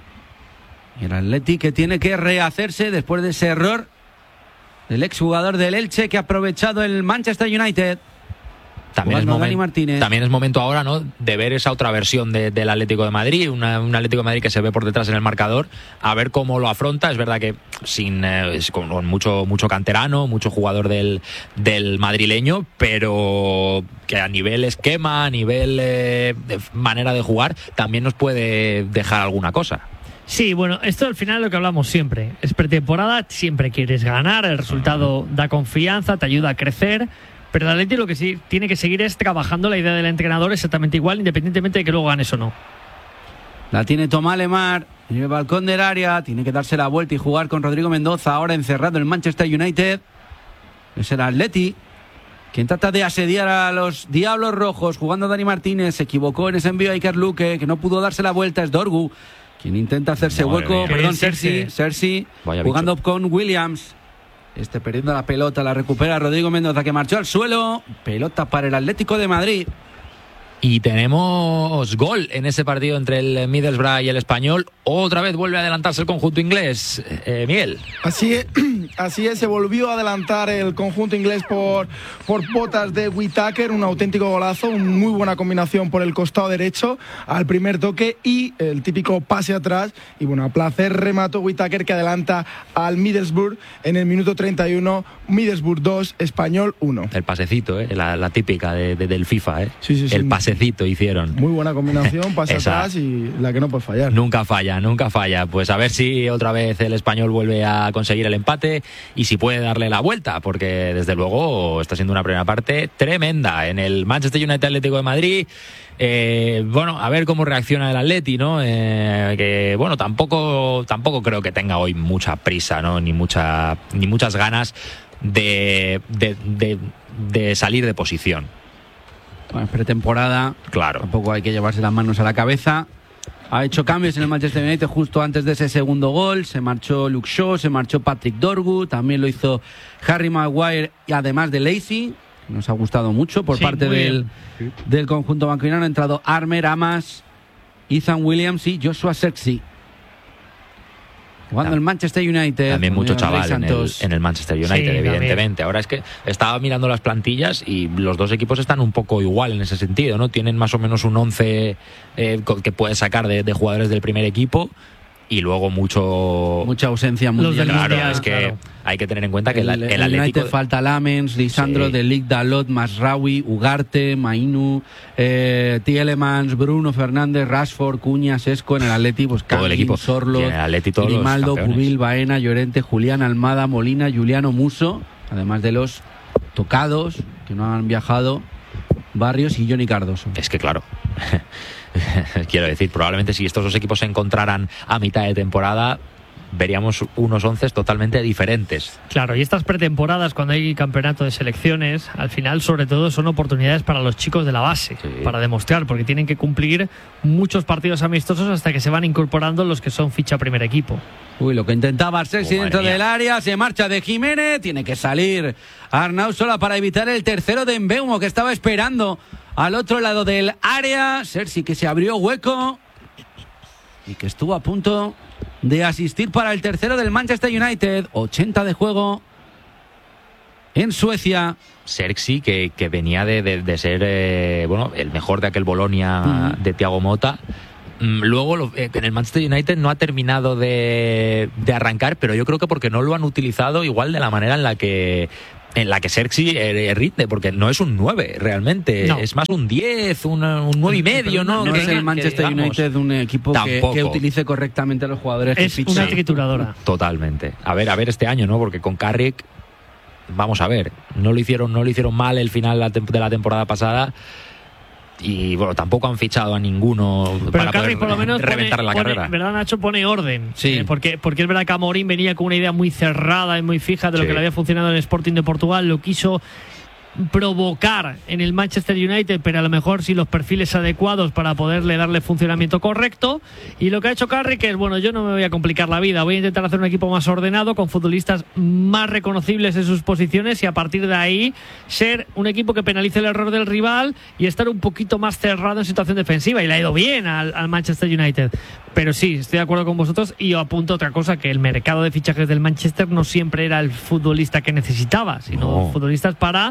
B: Y el Atleti que tiene que rehacerse después de ese error del exjugador del Elche, que ha aprovechado el Manchester United.
A: También es momento ahora, ¿no?, de ver esa otra versión del Atlético de Madrid, un Atlético de Madrid que se ve por detrás en el marcador, a ver cómo lo afronta. Es verdad que con mucho canterano, mucho jugador del madrileño, pero que a nivel esquema, a nivel de manera de jugar, también nos puede dejar alguna cosa.
C: Sí, bueno, esto al final es lo que hablamos siempre. Es pretemporada, siempre quieres ganar, el resultado da confianza, te ayuda a crecer. Pero el Atleti lo que sí tiene que seguir es trabajando la idea del entrenador exactamente igual, independientemente de que luego ganes o no.
B: La tiene Tomás Lemar en el balcón del área. Tiene que darse la vuelta y jugar con Rodrigo Mendoza, ahora encerrado en el Manchester United. Es el Atleti quien trata de asediar a los Diablos Rojos, jugando Dani Martínez. Se equivocó en ese envío a Iker Luque, que no pudo darse la vuelta. Es Dorgu quien intenta hacerse hueco. Perdón, Sergi jugando con Williams. Perdiendo la pelota, la recupera Rodrigo Mendoza, que marchó al suelo. Pelota para el Atlético de Madrid.
A: Y tenemos gol en ese partido entre el Middlesbrough y el Español. Otra vez vuelve a adelantarse el conjunto inglés. Miguel.
D: Así es, se volvió a adelantar el conjunto inglés por botas de Whittaker. Un auténtico golazo, una muy buena combinación por el costado derecho al primer toque y el típico pase atrás. Y bueno, a placer remató Whittaker, que adelanta al Middlesbrough en el minuto 31. Middlesbrough 2, Español 1.
A: El pasecito, la típica del FIFA.
D: Sí.
A: El pasecito hicieron.
D: Muy buena combinación, pase atrás y la que no puede fallar.
A: Nunca falla. Pues a ver si otra vez el Español vuelve a conseguir el empate y si puede darle la vuelta, porque desde luego está siendo una primera parte tremenda en el Manchester United Atlético de Madrid. Bueno, a ver cómo reacciona el Atleti, ¿no? Que bueno, tampoco creo que tenga hoy mucha prisa, ¿no? Ni muchas ganas de salir de posición.
B: Bueno, es pretemporada,
A: claro.
B: Tampoco hay que llevarse las manos a la cabeza. Ha hecho cambios en el Manchester United justo antes de ese segundo gol. Se marchó Luke Shaw, se marchó Patrick Dorgu, también lo hizo Harry Maguire, y además de Lacey, que nos ha gustado mucho por parte del conjunto mancuniano. Ha entrado Armer, Amas, Ethan Williams y Joshua Zirkzee. Jugando el Manchester United.
A: También mucho chaval en el Manchester United,
C: sí,
A: evidentemente.
C: También.
A: Ahora es que estaba mirando las plantillas y los dos equipos están un poco igual en ese sentido, ¿no? Tienen más o menos un 11 que puede sacar de jugadores del primer equipo, y luego mucha ausencia mundial. Claro, es que hay que tener en cuenta que el Atlético...
B: United falta Lamens, Lisandro, De Ligt, Dalot, Masraoui, Ugarte, Mainu, Tielemans, Bruno Fernández, Rashford, Cuña, Sesco. En el Atleti, pues
A: todo el equipo.
B: Sorlo, Grimaldo, Pubil, Baena, Llorente, Julián, Almada, Molina, Juliano Muso, además de los tocados que no han viajado, Barrios y Johnny Cardoso.
A: Es que claro... Quiero decir, probablemente si estos dos equipos se encontraran a mitad de temporada, veríamos unos 11 totalmente diferentes.
C: Claro, y estas pretemporadas, cuando hay campeonato de selecciones, al final sobre todo son oportunidades para los chicos de la base, para demostrar, porque tienen que cumplir muchos partidos amistosos hasta que se van incorporando los que son ficha primer equipo.
B: Uy, lo que intentaba Sexy dentro del área, se marcha de Jiménez, tiene que salir Arnau Sola para evitar el tercero de Mbeumo, que estaba esperando al otro lado del área. Sexy que se abrió hueco y que estuvo a punto de asistir para el tercero del Manchester United. 80 de juego en Suecia.
A: Xerxi, que venía de ser el mejor de aquel Bolonia de Thiago Motta. Luego en el Manchester United no ha terminado de arrancar, pero yo creo que porque no lo han utilizado igual de la manera en la que Xerxi rinde, porque no es un 9 realmente, no. Es más un 10, un 9 y medio, ¿no?
B: No es el Manchester United un equipo que utilice correctamente a los jugadores.
C: Es una trituradora.
A: Totalmente. A ver este año, ¿no? Porque con Carrick, vamos a ver, no lo hicieron mal el final de la temporada pasada. Y bueno, tampoco han fichado a ninguno para poder
C: por lo menos
A: reventar la carrera.
C: ¿Verdad, Nacho? Pone orden.
B: Sí.
C: Porque es verdad que Amorim venía con una idea muy cerrada y muy fija de lo que le había funcionado en el Sporting de Portugal. Lo quiso provocar en el Manchester United, pero a lo mejor sin los perfiles adecuados para poderle darle funcionamiento correcto. Y lo que ha hecho Carrick es, bueno, yo no me voy a complicar la vida, voy a intentar hacer un equipo más ordenado, con futbolistas más reconocibles en sus posiciones, y a partir de ahí ser un equipo que penalice el error del rival y estar un poquito más cerrado en situación defensiva. Y le ha ido bien al Manchester United. Pero sí, estoy de acuerdo con vosotros, y yo apunto otra cosa, que el mercado de fichajes del Manchester no siempre era el futbolista que necesitaba, sino futbolistas para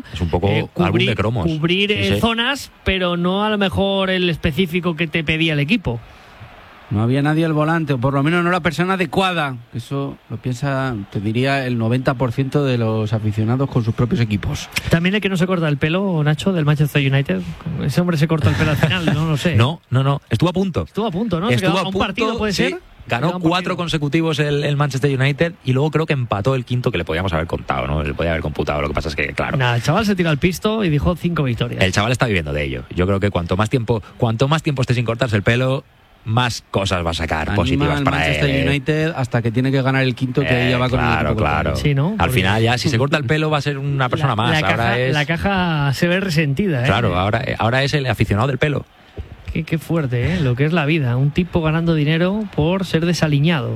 C: cubrir zonas, pero no a lo mejor el específico que te pedía el equipo.
B: No había nadie al volante, o por lo menos no la persona adecuada. Eso lo piensa, te diría, el 90% de los aficionados con sus propios equipos.
C: También el que no se corta el pelo, Nacho, del Manchester United. Ese hombre se corta el pelo al final, no lo sé.
A: No. Estuvo a punto,
C: ¿no?
A: Estuvo a
C: un partido, ¿puede ser?
A: Ganó 4 consecutivos el Manchester United, y luego creo que empató el quinto, que le podíamos haber contado, ¿no? Le podía haber computado. Lo que pasa es que, claro.
C: El chaval se tiró al pisto y dijo 5 victorias.
A: El chaval está viviendo de ello. Yo creo que cuanto más tiempo esté sin cortarse el pelo, más cosas va a sacar positivas para él.
B: Manchester United hasta que tiene que ganar el quinto, que ella va con el equipo.
A: Claro.
C: Sí, ¿no?
A: Al final ya, si se corta el pelo, va a ser una persona más.
C: La caja se ve resentida, ¿eh?
A: Claro, ahora es el aficionado del pelo.
C: Qué fuerte, ¿eh? Lo que es la vida. Un tipo ganando dinero por ser desaliñado.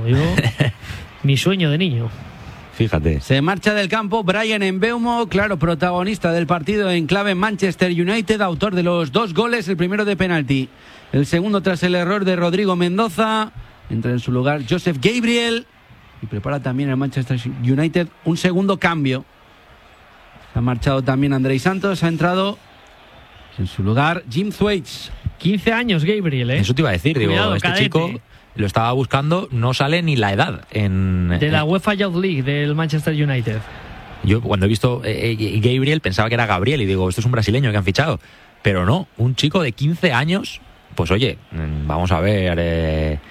C: Mi sueño de niño.
A: Fíjate.
B: Se marcha del campo Bryan Mbeumo, claro, protagonista del partido en clave Manchester United, autor de los 2 goles, el primero de penalti, el segundo tras el error de Rodrigo Mendoza. Entra en su lugar Joseph Gabriel, y prepara también el Manchester United un segundo cambio. Se ha marchado también Andrei Santos, ha entrado en su lugar Jim Thwaites.
C: 15 años Gabriel, ¿eh?
A: Eso te iba a decir.
C: Cuidado,
A: este
C: cadete.
A: Chico lo estaba buscando, no sale ni la edad de
C: la UEFA Youth League del Manchester United.
A: Yo cuando he visto Gabriel pensaba que era Gabriel, y digo, esto es un brasileño que han fichado, pero no, un chico de 15 años. Pues oye, vamos a ver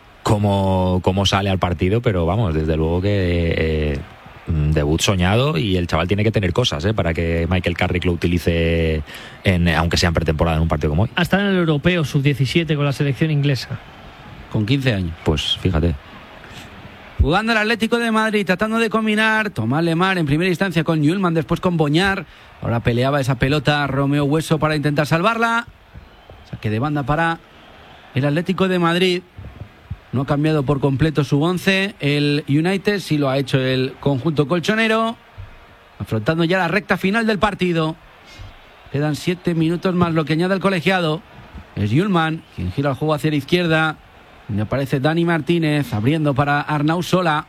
A: cómo sale al partido, pero vamos, desde luego que debut soñado, y el chaval tiene que tener cosas para que Michael Carrick lo utilice, aunque sea en pretemporada, en un partido como hoy.
C: Hasta en el europeo sub-17 con la selección inglesa.
B: Con 15 años.
A: Pues fíjate.
B: Jugando el Atlético de Madrid, tratando de combinar Tomás Lemar en primera instancia con Hjulmand, después con Boñar. Ahora peleaba esa pelota Romeo Hueso para intentar salvarla. Saque de banda para el Atlético de Madrid. No ha cambiado por completo su 11. El United sí lo ha hecho el conjunto colchonero, afrontando ya la recta final del partido. Quedan 7 minutos más lo que añade el colegiado. Es Hjulmand quien gira el juego hacia la izquierda, donde aparece Dani Martínez, abriendo para Arnau Sola.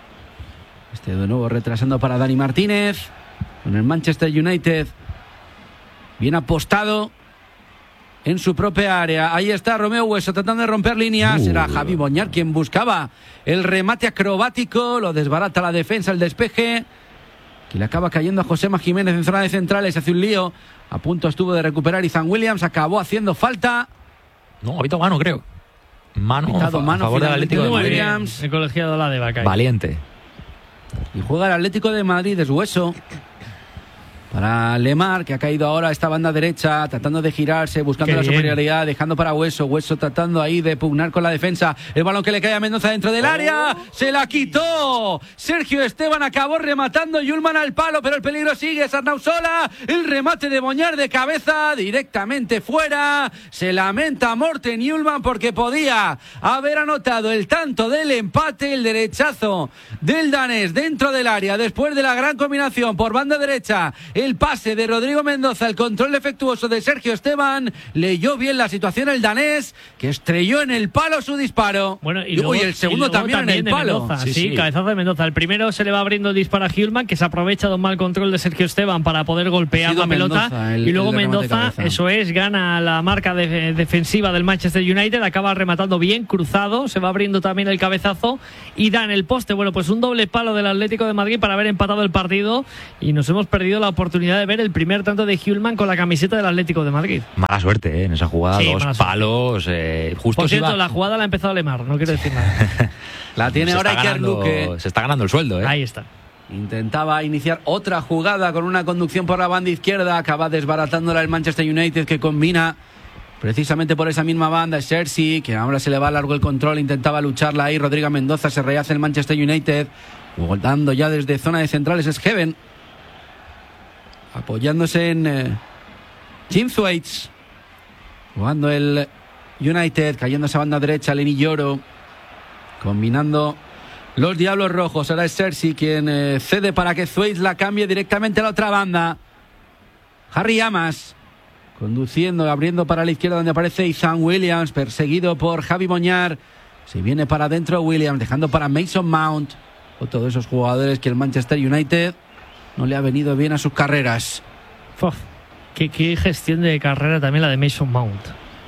B: De nuevo retrasando para Dani Martínez. Con el Manchester United bien apostado en su propia área. Ahí está Romeo Hueso tratando de romper líneas. Era Javi Boñar quien buscaba el remate acrobático. Lo desbarata la defensa, el despeje, que le acaba cayendo a Josema Jiménez en zona de centrales. Hace un lío. A punto estuvo de recuperar Ethan Williams. Acabó habiendo falta.
A: No, ha habido mano, creo. Mano a favor del Atlético de Madrid.
C: Williams. El colegiado la de Bacay.
A: Valiente.
B: Y juega el Atlético de Madrid. Es Hueso para Lemar, que ha caído ahora a esta banda derecha, tratando de girarse, buscando la superioridad, dejando para Hueso tratando ahí de pugnar con la defensa. El balón que le cae a Mendoza dentro del área, se la quitó. Sergio Esteban acabó rematando, Yulman al palo, pero el peligro sigue. Es Arnauzola, el remate de Boñar de cabeza, directamente fuera. Se lamenta Morten Yulman porque podía haber anotado el tanto del empate, el derechazo del danés dentro del área, después de la gran combinación por banda derecha. El pase de Rodrigo Mendoza, el control defectuoso de Sergio Esteban, leyó bien la situación el danés, que estrelló en el palo su disparo.
C: Bueno, y luego,
B: el segundo también en el palo.
C: Mendoza, sí, cabezazo de Mendoza. El primero se le va abriendo el disparo a Hjulman, que se aprovecha de un mal control de Sergio Esteban para poder golpear la pelota. Y luego Mendoza, eso es, gana la marca defensiva del Manchester United, acaba rematando bien, cruzado, se va abriendo también el cabezazo y da en el poste. Bueno, pues un doble palo del Atlético de Madrid para haber empatado el partido, y nos hemos perdido la oportunidad de ver el primer tanto de Hjulman con la camiseta del Atlético de Madrid.
A: Mala suerte, en esa jugada, sí, dos palos. Justo
C: por cierto, la jugada la ha empezado Lemar, no quiero decir nada.
B: La tiene ahora Iker Luque.
A: Se está ganando el sueldo,
C: Ahí está.
B: Intentaba iniciar otra jugada con una conducción por la banda izquierda, acaba desbaratándola el Manchester United, que combina precisamente por esa misma banda. Es Cersei, que ahora se le va largo el control, intentaba lucharla ahí. Rodrigo Mendoza, se rehace el Manchester United, voltando ya desde zona de centrales. Es Heaven, apoyándose en Jim Thwaites, jugando el United, cayendo esa banda derecha. Lenny Yoro, combinando los Diablos Rojos. Ahora es Cersei quien cede para que Thwaites la cambie directamente a la otra banda. Harry Amas conduciendo, abriendo para la izquierda, donde aparece Ethan Williams, perseguido por Javi Boñar. Se viene para adentro Williams, dejando para Mason Mount. Otro de esos jugadores que el Manchester United no le ha venido bien a sus carreras.
C: Qué gestión de carrera también la de Mason Mount.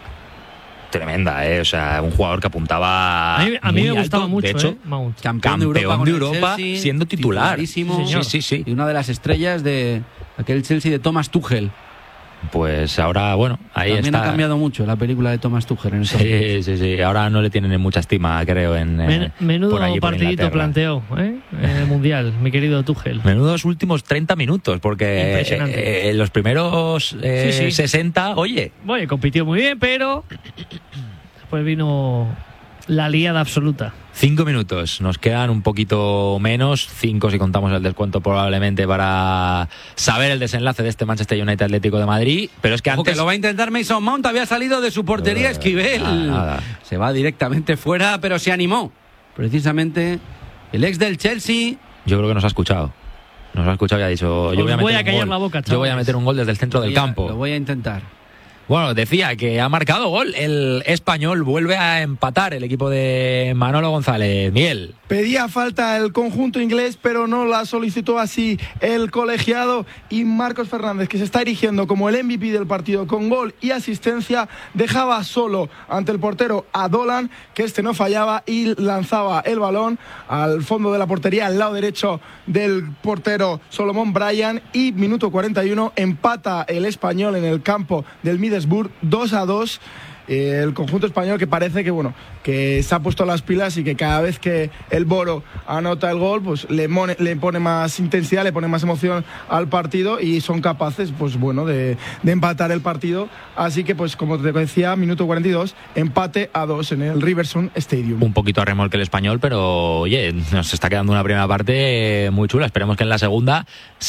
A: Tremenda, o sea, un jugador que apuntaba
C: a mí me gustaba
A: alto.
C: mucho,
A: de hecho,
C: Mount.
A: Campeón de Europa Chelsea, siendo titular.
B: Sí,
A: sí.
B: Y una de las estrellas de aquel Chelsea de Thomas Tuchel.
A: Pues ahora, bueno, ahí
B: también
A: está.
B: Ha cambiado mucho la película de Thomas Tuchel en ese
A: sí. Ahora no le tienen mucha estima, creo,
C: menudo
A: por allí,
C: partidito planteó en el Mundial, mi querido Tuchel.
A: Menudos últimos 30 minutos, porque los primeros 60, oye,
C: compitió muy bien, pero después vino la liada absoluta.
A: 5 minutos, nos quedan un poquito menos, 5 si contamos el descuento probablemente, para saber el desenlace de este Manchester United Atlético de Madrid. Pero es que antes...
B: que lo va a intentar Mason Mount, había salido de su portería Esquivel.
A: Nada.
B: Se va directamente fuera, pero se animó. Precisamente el ex del Chelsea.
A: Yo creo que nos ha escuchado. y ha dicho, yo voy a callar
C: la boca,
A: yo voy a meter un gol desde el centro del campo.
B: Lo voy a intentar.
A: Bueno, decía que ha marcado gol el español, vuelve a empatar el equipo de Manolo González. Miguel.
D: Pedía falta el conjunto inglés, pero no la solicitó así el colegiado, y Marcos Fernández, que se está erigiendo como el MVP del partido con gol y asistencia, dejaba solo ante el portero a Dolan, que no fallaba y lanzaba el balón al fondo de la portería, al lado derecho del portero Solomon Bryan, y minuto 41 empata el español en el campo del Middlesbrough 2-2. El conjunto español, que parece que se ha puesto las pilas, y que cada vez que el Boro anota el gol, pues le pone más intensidad, le pone más emoción al partido, y son capaces de empatar el partido. Así que, pues como te decía, minuto 42, empate a 2 en el Riverstone Stadium.
A: Un poquito a remolque el español, pero oye, nos está quedando una primera parte muy chula. Esperemos que en la segunda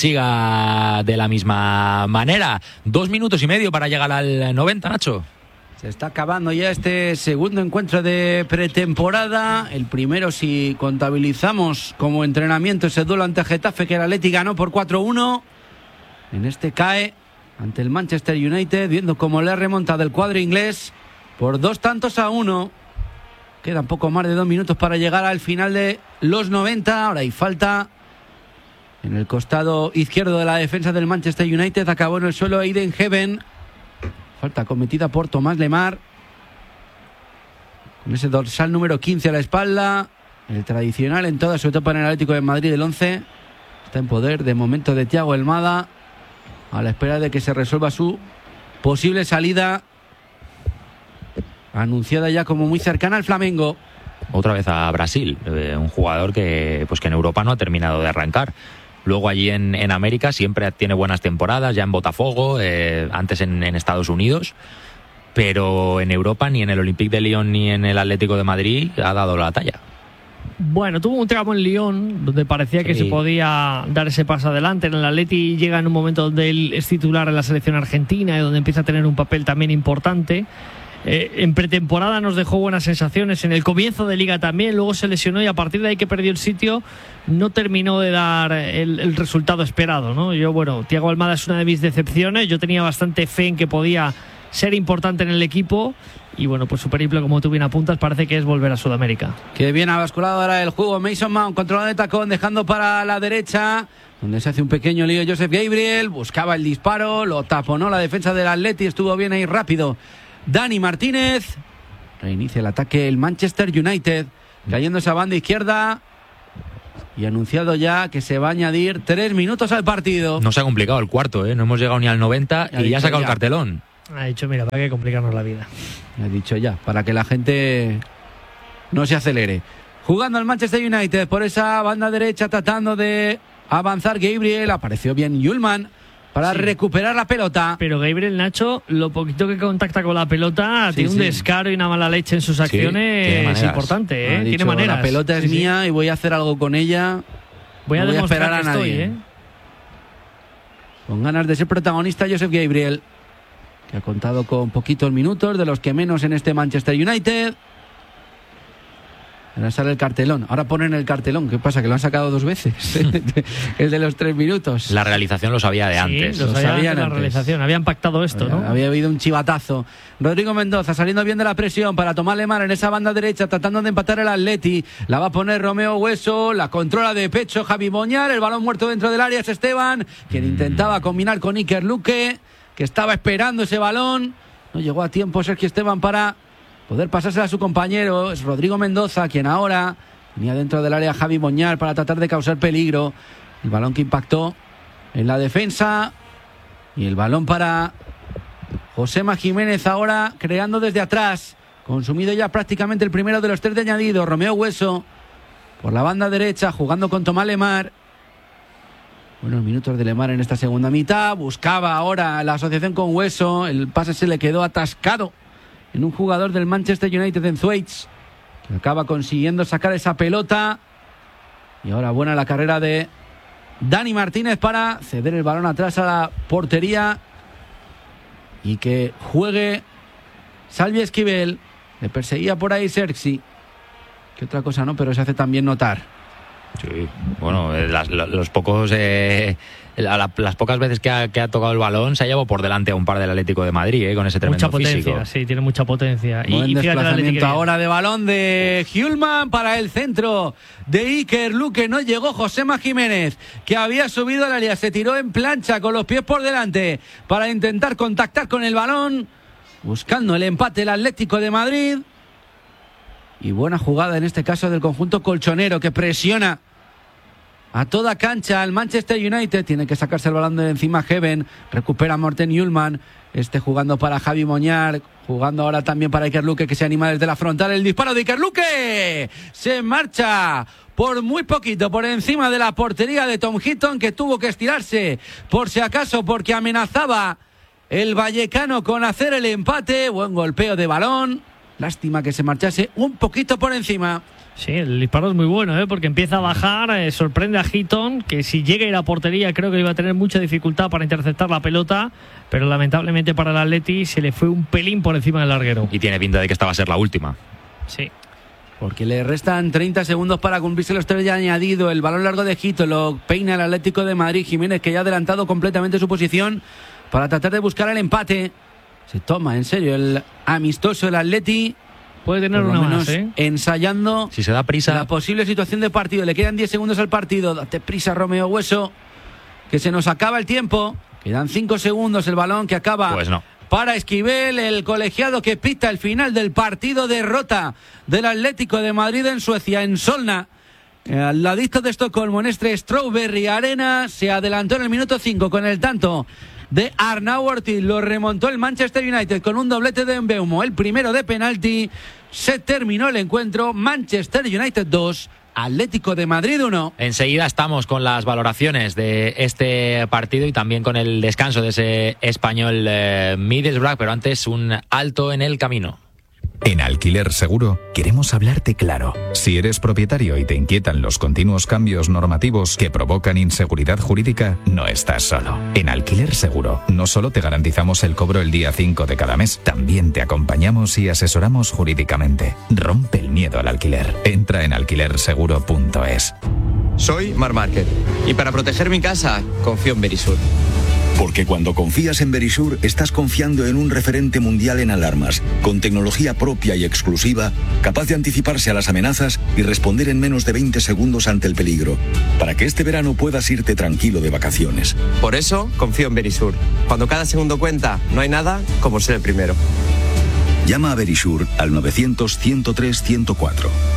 A: siga de la misma manera. 2 minutos y medio para llegar al 90, Nacho.
B: Se está acabando ya este segundo encuentro de pretemporada. El primero, si contabilizamos como entrenamiento, ese duelo ante Getafe, que el Atleti ganó por 4-1. En este cae ante el Manchester United, viendo cómo le ha remontado el cuadro inglés por 2-1. Quedan poco más de 2 minutos para llegar al final de los 90. Ahora hay falta en el costado izquierdo de la defensa del Manchester United. Acabó en el suelo Aiden Heaven. Falta cometida por Tomás Lemar, con ese dorsal número 15 a la espalda. El tradicional en toda su etapa en el Atlético de Madrid, el 11. Está en poder de momento de Thiago Almada, a la espera de que se resuelva su posible salida, anunciada ya como muy cercana al Flamengo.
A: Otra vez a Brasil, un jugador que en Europa no ha terminado de arrancar. Luego allí en América siempre tiene buenas temporadas, ya en Botafogo, antes en Estados Unidos, pero en Europa ni en el Olympique de Lyon ni en el Atlético de Madrid ha dado la talla.
C: Bueno, tuvo un tramo en Lyon donde parecía que se podía dar ese paso adelante. En el Atleti llega en un momento donde él es titular en la selección argentina y donde empieza a tener un papel también importante. En pretemporada nos dejó buenas sensaciones, en el comienzo de liga también, luego se lesionó y a partir de ahí que perdió el sitio no terminó de dar el resultado esperado, ¿no? Thiago Almada es una de mis decepciones. Yo tenía bastante fe en que podía ser importante en el equipo y bueno, pues su periplo, como tú bien apuntas, parece que es volver a Sudamérica.
B: Que bien ha basculado ahora el juego. Mason Mount controlando el tacón, dejando para la derecha, donde se hace un pequeño lío Joseph Gabriel, buscaba el disparo, lo taponó la defensa del Atleti, estuvo bien ahí rápido Dani Martínez. Reinicia el ataque el Manchester United, cayendo esa banda izquierda y anunciado ya que se va a añadir 3 minutos al partido.
A: No se ha complicado el cuarto, no hemos llegado ni al 90 y ya ha sacado el cartelón.
C: Ha dicho, mira, para qué complicarnos la vida.
B: Ha dicho ya, para que la gente no se acelere. Jugando al Manchester United por esa banda derecha, tratando de avanzar Gabriel. Apareció bien Yulman para recuperar la pelota.
C: Pero Gabriel, Nacho, lo poquito que contacta con la pelota, tiene un descaro y una mala leche en sus acciones. Es importante, tiene maneras.
B: La pelota es mía y voy a hacer algo con ella.
C: Voy a demostrar a nadie.
B: Con ganas de ser protagonista Joseph Gabriel, que ha contado con poquitos minutos, de los que menos en este Manchester United. Ahora sale el cartelón. Ahora ponen el cartelón. ¿Qué pasa? ¿Que lo han sacado 2 veces? El de los 3 minutos.
A: La realización lo sabía de antes.
C: Lo sabían antes. La realización. Habían pactado esto, ¿no?
B: Había habido un chivatazo. Rodrigo Mendoza saliendo bien de la presión para tomar Lemar en esa banda derecha, tratando de empatar el Atleti. La va a poner Romeo Hueso. La controla de pecho Javi Moñar. El balón muerto dentro del área es Esteban, quien intentaba combinar con Iker Luque, que estaba esperando ese balón. No llegó a tiempo Sergio Esteban para poder pasársela a su compañero. Es Rodrigo Mendoza quien ahora tenía dentro del área Javi Moñar para tratar de causar peligro. El balón que impactó en la defensa y el balón para Josema Jiménez, ahora creando desde atrás. Consumido ya prácticamente el primero de los 3 de añadido. Romeo Hueso por la banda derecha jugando con Tomás Lemar. Buenos minutos de Lemar en esta segunda mitad. Buscaba ahora la asociación con Hueso. El pase se le quedó atascado en un jugador del Manchester United, en Thwaites, que acaba consiguiendo sacar esa pelota. Y ahora buena la carrera de Dani Martínez para ceder el balón atrás a la portería y que juegue Salvi Esquivel. Le perseguía por ahí Sergi, que otra cosa no, pero se hace también notar.
A: Sí, bueno, los pocos las pocas veces que ha tocado el balón se ha llevado por delante a un par del Atlético de Madrid, con ese tremendo
C: mucha potencia,
A: físico.
C: Sí, tiene mucha potencia.
B: Buen desplazamiento ahora de balón de Hjulman para el centro de Iker Luque. No llegó Josema Jiménez, que había subido al área, se tiró en plancha con los pies por delante para intentar contactar con el balón, buscando el empate el Atlético de Madrid. Y buena jugada en este caso del conjunto colchonero, que presiona a toda cancha al Manchester United. Tiene que sacarse el balón de encima Heaven. Recupera Morten Hjulman. Jugando para Javi Moñar. Jugando ahora también para Iker Luque, que se anima desde la frontal. El disparo de Iker Luque se marcha por muy poquito por encima de la portería de Tom Heaton, que tuvo que estirarse por si acaso, porque amenazaba el vallecano con hacer el empate. Buen golpeo de balón. Lástima que se marchase un poquito por encima.
C: Sí, el disparo es muy bueno, porque empieza a bajar, sorprende a Heaton, que si llega a ir a portería creo que iba a tener mucha dificultad para interceptar la pelota, pero lamentablemente para el Atleti se le fue un pelín por encima del larguero.
A: Y tiene pinta de que esta va a ser la última.
C: Sí.
B: Porque le restan 30 segundos para cumplirse los 3 ya añadido. El balón largo de Heaton lo peina el Atlético de Madrid. Jiménez, que ya ha adelantado completamente su posición para tratar de buscar el empate. Se toma en serio el amistoso el Atleti.
C: Puede tener una más,
B: ensayando,
A: si se da prisa,
B: la posible situación de partido. Le quedan 10 segundos al partido. Date prisa, Romeo Hueso, que se nos acaba el tiempo. Quedan 5 segundos. El balón que acaba para Esquivel, el colegiado que pita el final del partido. Derrota del Atlético de Madrid en Suecia, en Solna, al ladito de Estocolmo, en este Strawberry Arena. Se adelantó en el minuto 5 con el tanto de Arnau Ortiz. Lo remontó el Manchester United con un doblete de Mbeumo, el primero de penalti. Se terminó el encuentro. Manchester United 2, Atlético de Madrid 1.
A: Enseguida estamos con las valoraciones de este partido y también con el descanso de ese Español Middlesbrough, pero antes un alto en el camino.
E: En Alquiler Seguro queremos hablarte claro. Si eres propietario y te inquietan los continuos cambios normativos que provocan inseguridad jurídica, no estás solo. En Alquiler Seguro no solo te garantizamos el cobro el día 5 de cada mes, también te acompañamos y asesoramos jurídicamente. Rompe el miedo al alquiler. Entra en alquilerseguro.es.
F: Soy Marc Márquez y para proteger mi casa confío en Verisur.
G: Porque cuando confías en Verisur, estás confiando en un referente mundial en alarmas, con tecnología propia y exclusiva, capaz de anticiparse a las amenazas y responder en menos de 20 segundos ante el peligro, para que este verano puedas irte tranquilo de vacaciones.
F: Por eso confío en Verisur. Cuando cada segundo cuenta, no hay nada como ser el primero.
G: Llama a Verisur al 900-103-104.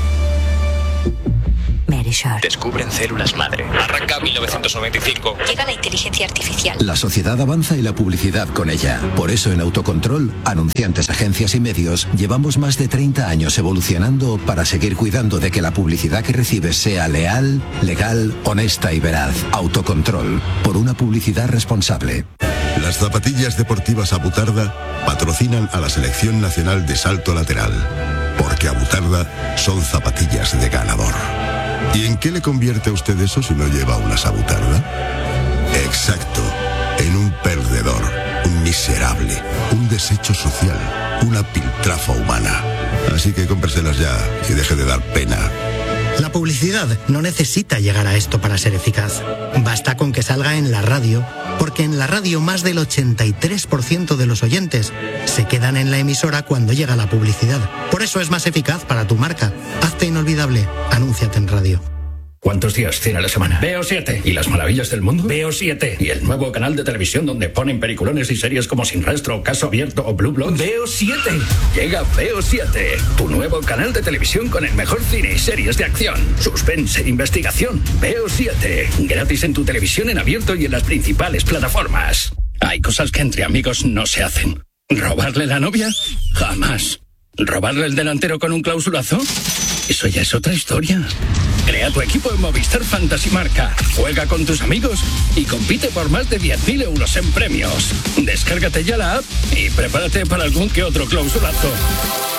H: Verisur.
I: Descubren células madre. Arranca 1995.
H: Llega la inteligencia artificial.
J: La sociedad avanza y la publicidad con ella. Por eso en Autocontrol, anunciantes, agencias y medios, llevamos más de 30 años evolucionando para seguir cuidando de que la publicidad que recibes sea leal, legal, honesta y veraz. Autocontrol, por una publicidad responsable.
K: Las zapatillas deportivas Abutarda patrocinan a la Selección Nacional de Salto Lateral, porque Abutarda son zapatillas de ganador. ¿Y en qué le convierte a usted eso si no lleva una Abutarda? Exacto, en un perdedor, un miserable, un desecho social, una piltrafa humana. Así que cómpreselas ya y deje de dar pena.
L: La publicidad no necesita llegar a esto para ser eficaz. Basta con que salga en la radio, porque en la radio más del 83% de los oyentes se quedan en la emisora cuando llega la publicidad. Por eso es más eficaz para tu marca. Hazte inolvidable. Anúnciate en radio.
M: ¿Cuántos días tiene la semana? Veo 7. ¿Y las maravillas del mundo? Veo 7. ¿Y el nuevo canal de televisión donde ponen peliculones y series como Sin Rastro, Caso Abierto o Blue Bloods? Veo 7. Llega Veo 7, tu nuevo canal de televisión con el mejor cine y series de acción, suspense, investigación. Veo 7. Gratis en tu televisión en abierto y en las principales plataformas. Hay cosas que entre amigos no se hacen. ¿Robarle la novia? Jamás. ¿Robarle el delantero con un clausulazo? Eso ya es otra historia. Crea tu equipo en Movistar Fantasy Marca. Juega con tus amigos y compite por más de 10.000 euros en premios. Descárgate ya la app y prepárate para algún que otro clausulazo.